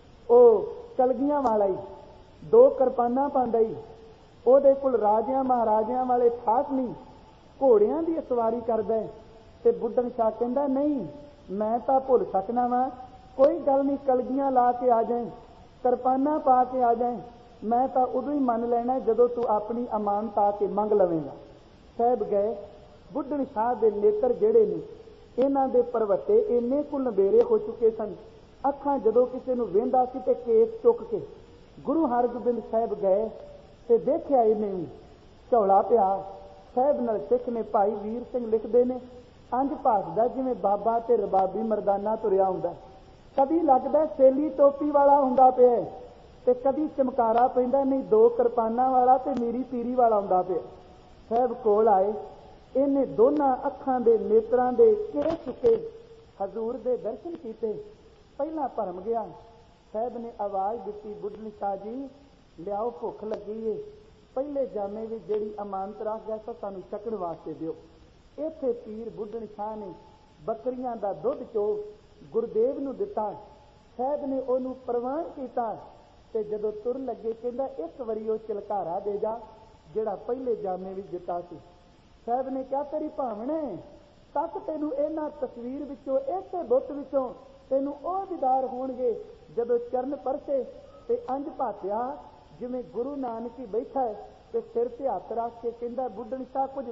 ਉਹ ਕਲਗੀਆਂ ਵਾਲਾ ਹੀ, ਦੋ ਕਿਰਪਾਨਾਂ ਪਾਉਂਦਾ ਹੀ। ਉਹਦੇ ਕੋਲ ਰਾਜਿਆਂ ਮਹਾਰਾਜਿਆਂ ਵਾਲੇ ਖਾਸ ਨਹੀਂ, ਘੋੜਿਆਂ ਦੀ ਸਵਾਰੀ ਕਰਦਾ। ਤੇ ਬੁੱਢਣ ਸ਼ਾਹ ਕਹਿੰਦਾ ਨਹੀਂ ਮੈਂ ਤਾਂ ਭੁੱਲ ਸਕਣਾ ਵਾ, ਕੋਈ ਗੱਲ ਨਹੀਂ ਕਲਗੀਆਂ ਲਾ ਕੇ ਆ ਜਾਏ, ਕਿਰਪਾਨਾਂ ਪਾ ਕੇ ਆ ਜਾਏ, ਮੈਂ ਤਾਂ ਉਦੋਂ ਹੀ ਮੰਨ ਲੈਣਾ ਜਦੋਂ ਤੂੰ ਆਪਣੀ ਅਮਾਨਤ ਆ ਕੇ ਮੰਗ ਲਵੇਂਗਾ। ਸਾਹਿਬ ਗਏ। ਬੁੱਢਣ ਸ਼ਾਹ ਦੇ ਨੇਤਰ ਜਿਹੜੇ ਨੇ ਇਹਨਾਂ ਦੇ ਪਰਵੱਟੇ ਇੰਨੇ ਕੁ ਨਬੇਰੇ ਹੋ ਚੁੱਕੇ ਸਨ, ਅੱਖਾਂ ਜਦੋਂ ਕਿਸੇ ਨੂੰ ਵੇਂਦਾ ਸੀ ਤੇ ਕੇਸ ਚੁੱਕ ਕੇ ਗੁਰੂ ਹਰਗੋਬਿੰਦ ਸਾਹਿਬ ਗਏ ਤੇ ਦੇਖਿਆ ਇਹਨੇ ਵੀ ਝੋਲਾ ਪਿਆ। ਸਾਹਿਬ ਨਾਲ ਸਿੱਖ ਨੇ ਭਾਈ ਵੀਰ ਸਿੰਘ ਲਿਖਦੇ ਨੇ ਅੰਜ ਭਾਸਦਾ ਜਿਵੇਂ ਬਾਬਾ ਤੇ ਰਬਾਬੀ ਮਰਦਾਨਾ ਤੁਰਿਆ ਹੁੰਦਾ। ਕਦੀ ਲੱਗਦਾ ਸੇਲੀ ਟੋਪੀ ਵਾਲਾ ਹੁੰਦਾ ਪਿਆ ਤੇ ਕਦੀ ਚਮਕਾਰਾ ਪੈਂਦਾ, ਨਹੀਂ ਦੋ ਕਿਰਪਾਨਾਂ ਵਾਲਾ ਤੇ ਮੀਰੀ ਪੀਰੀ ਵਾਲਾ ਹੁੰਦਾ ਪਿਆ। ਸਾਹਿਬ ਕੋਲ ਆਏ, ਇਹਨੇ ਦੋਨਾਂ ਅੱਖਾਂ ਦੇ ਨੇਤਰਾਂ ਦੇ ਕਿਰੇ ਚੁੱਕੇ, ਹਜ਼ੂਰ ਦੇ ਦਰਸ਼ਨ ਕੀਤੇ। ਪਹਿਲਾਂ ਭਰਮ ਗਿਆ। ਸਾਹਿਬ ਨੇ ਆਵਾਜ਼ ਦਿੱਤੀ ਬੁੱਢਣ ਸ਼ਾਹ ਜੀ ਲਿਆਓ, ਭੁੱਖ ਲੱਗੀ ਏ, ਪਹਿਲੇ ਜਾਮੇ ਵਿੱਚ ਜਿਹੜੀ ਅਮਾਨਤ ਰੱਖ ਗਿਆ ਸੋ ਸਾਨੂੰ ਛਕਣ ਵਾਸਤੇ ਦਿਓ। ਇੱਥੇ ਪੀਰ ਬੁੱਢਣ ਸ਼ਾਹ ਨੇ ਬੱਕਰੀਆਂ ਦਾ ਦੁੱਧ ਚੋ ਗੁਰਦੇਵ ਨੂੰ ਦਿੱਤਾ। ਸਾਹਿਬ ਨੇ ਉਹਨੂੰ ਪ੍ਰਵਾਨ ਕੀਤਾ ਤੇ ਜਦੋਂ ਤੁਰ ਲੱਗੇ ਕਹਿੰਦਾ ਇੱਕ ਵਾਰੀ ਉਹ ਚਲਕਾਰਾ ਦੇ ਜਾ ਜਿਹੜਾ ਪਹਿਲੇ ਜਾਮੇ ਵਿੱਚ ਦਿੱਤਾ ਸੀ। ਸਾਹਿਬ ਨੇ ਕਿਹਾ ਤੇਰੀ ਭਾਵਨੇ ਤੱਕ ਤੈਨੂੰ ਇਹਨਾਂ ਤਸਵੀਰ ਵਿੱਚੋਂ ਇਸੇ ਬੁੱਤ ਵਿੱਚੋਂ ਤੈਨੂੰ ਉਹ ਦੀਦਾਰ ਹੋਣਗੇ ਜਦੋਂ ਚਰਨ ਪਰਸੇ ਤੇ ਅੰਜ ਭਾਤਿਆ ਜਿਵੇਂ ਗੁਰੂ ਨਾਨਕ ਹੀ ਬੈਠਾ ਹੈ ਤੇ ਸਿਰ ਤੇ ਹੱਥ ਰੱਖ ਕੇ ਕਹਿੰਦਾ ਬੁੱਢਣ ਸ਼ਾਹ ਕੁਝ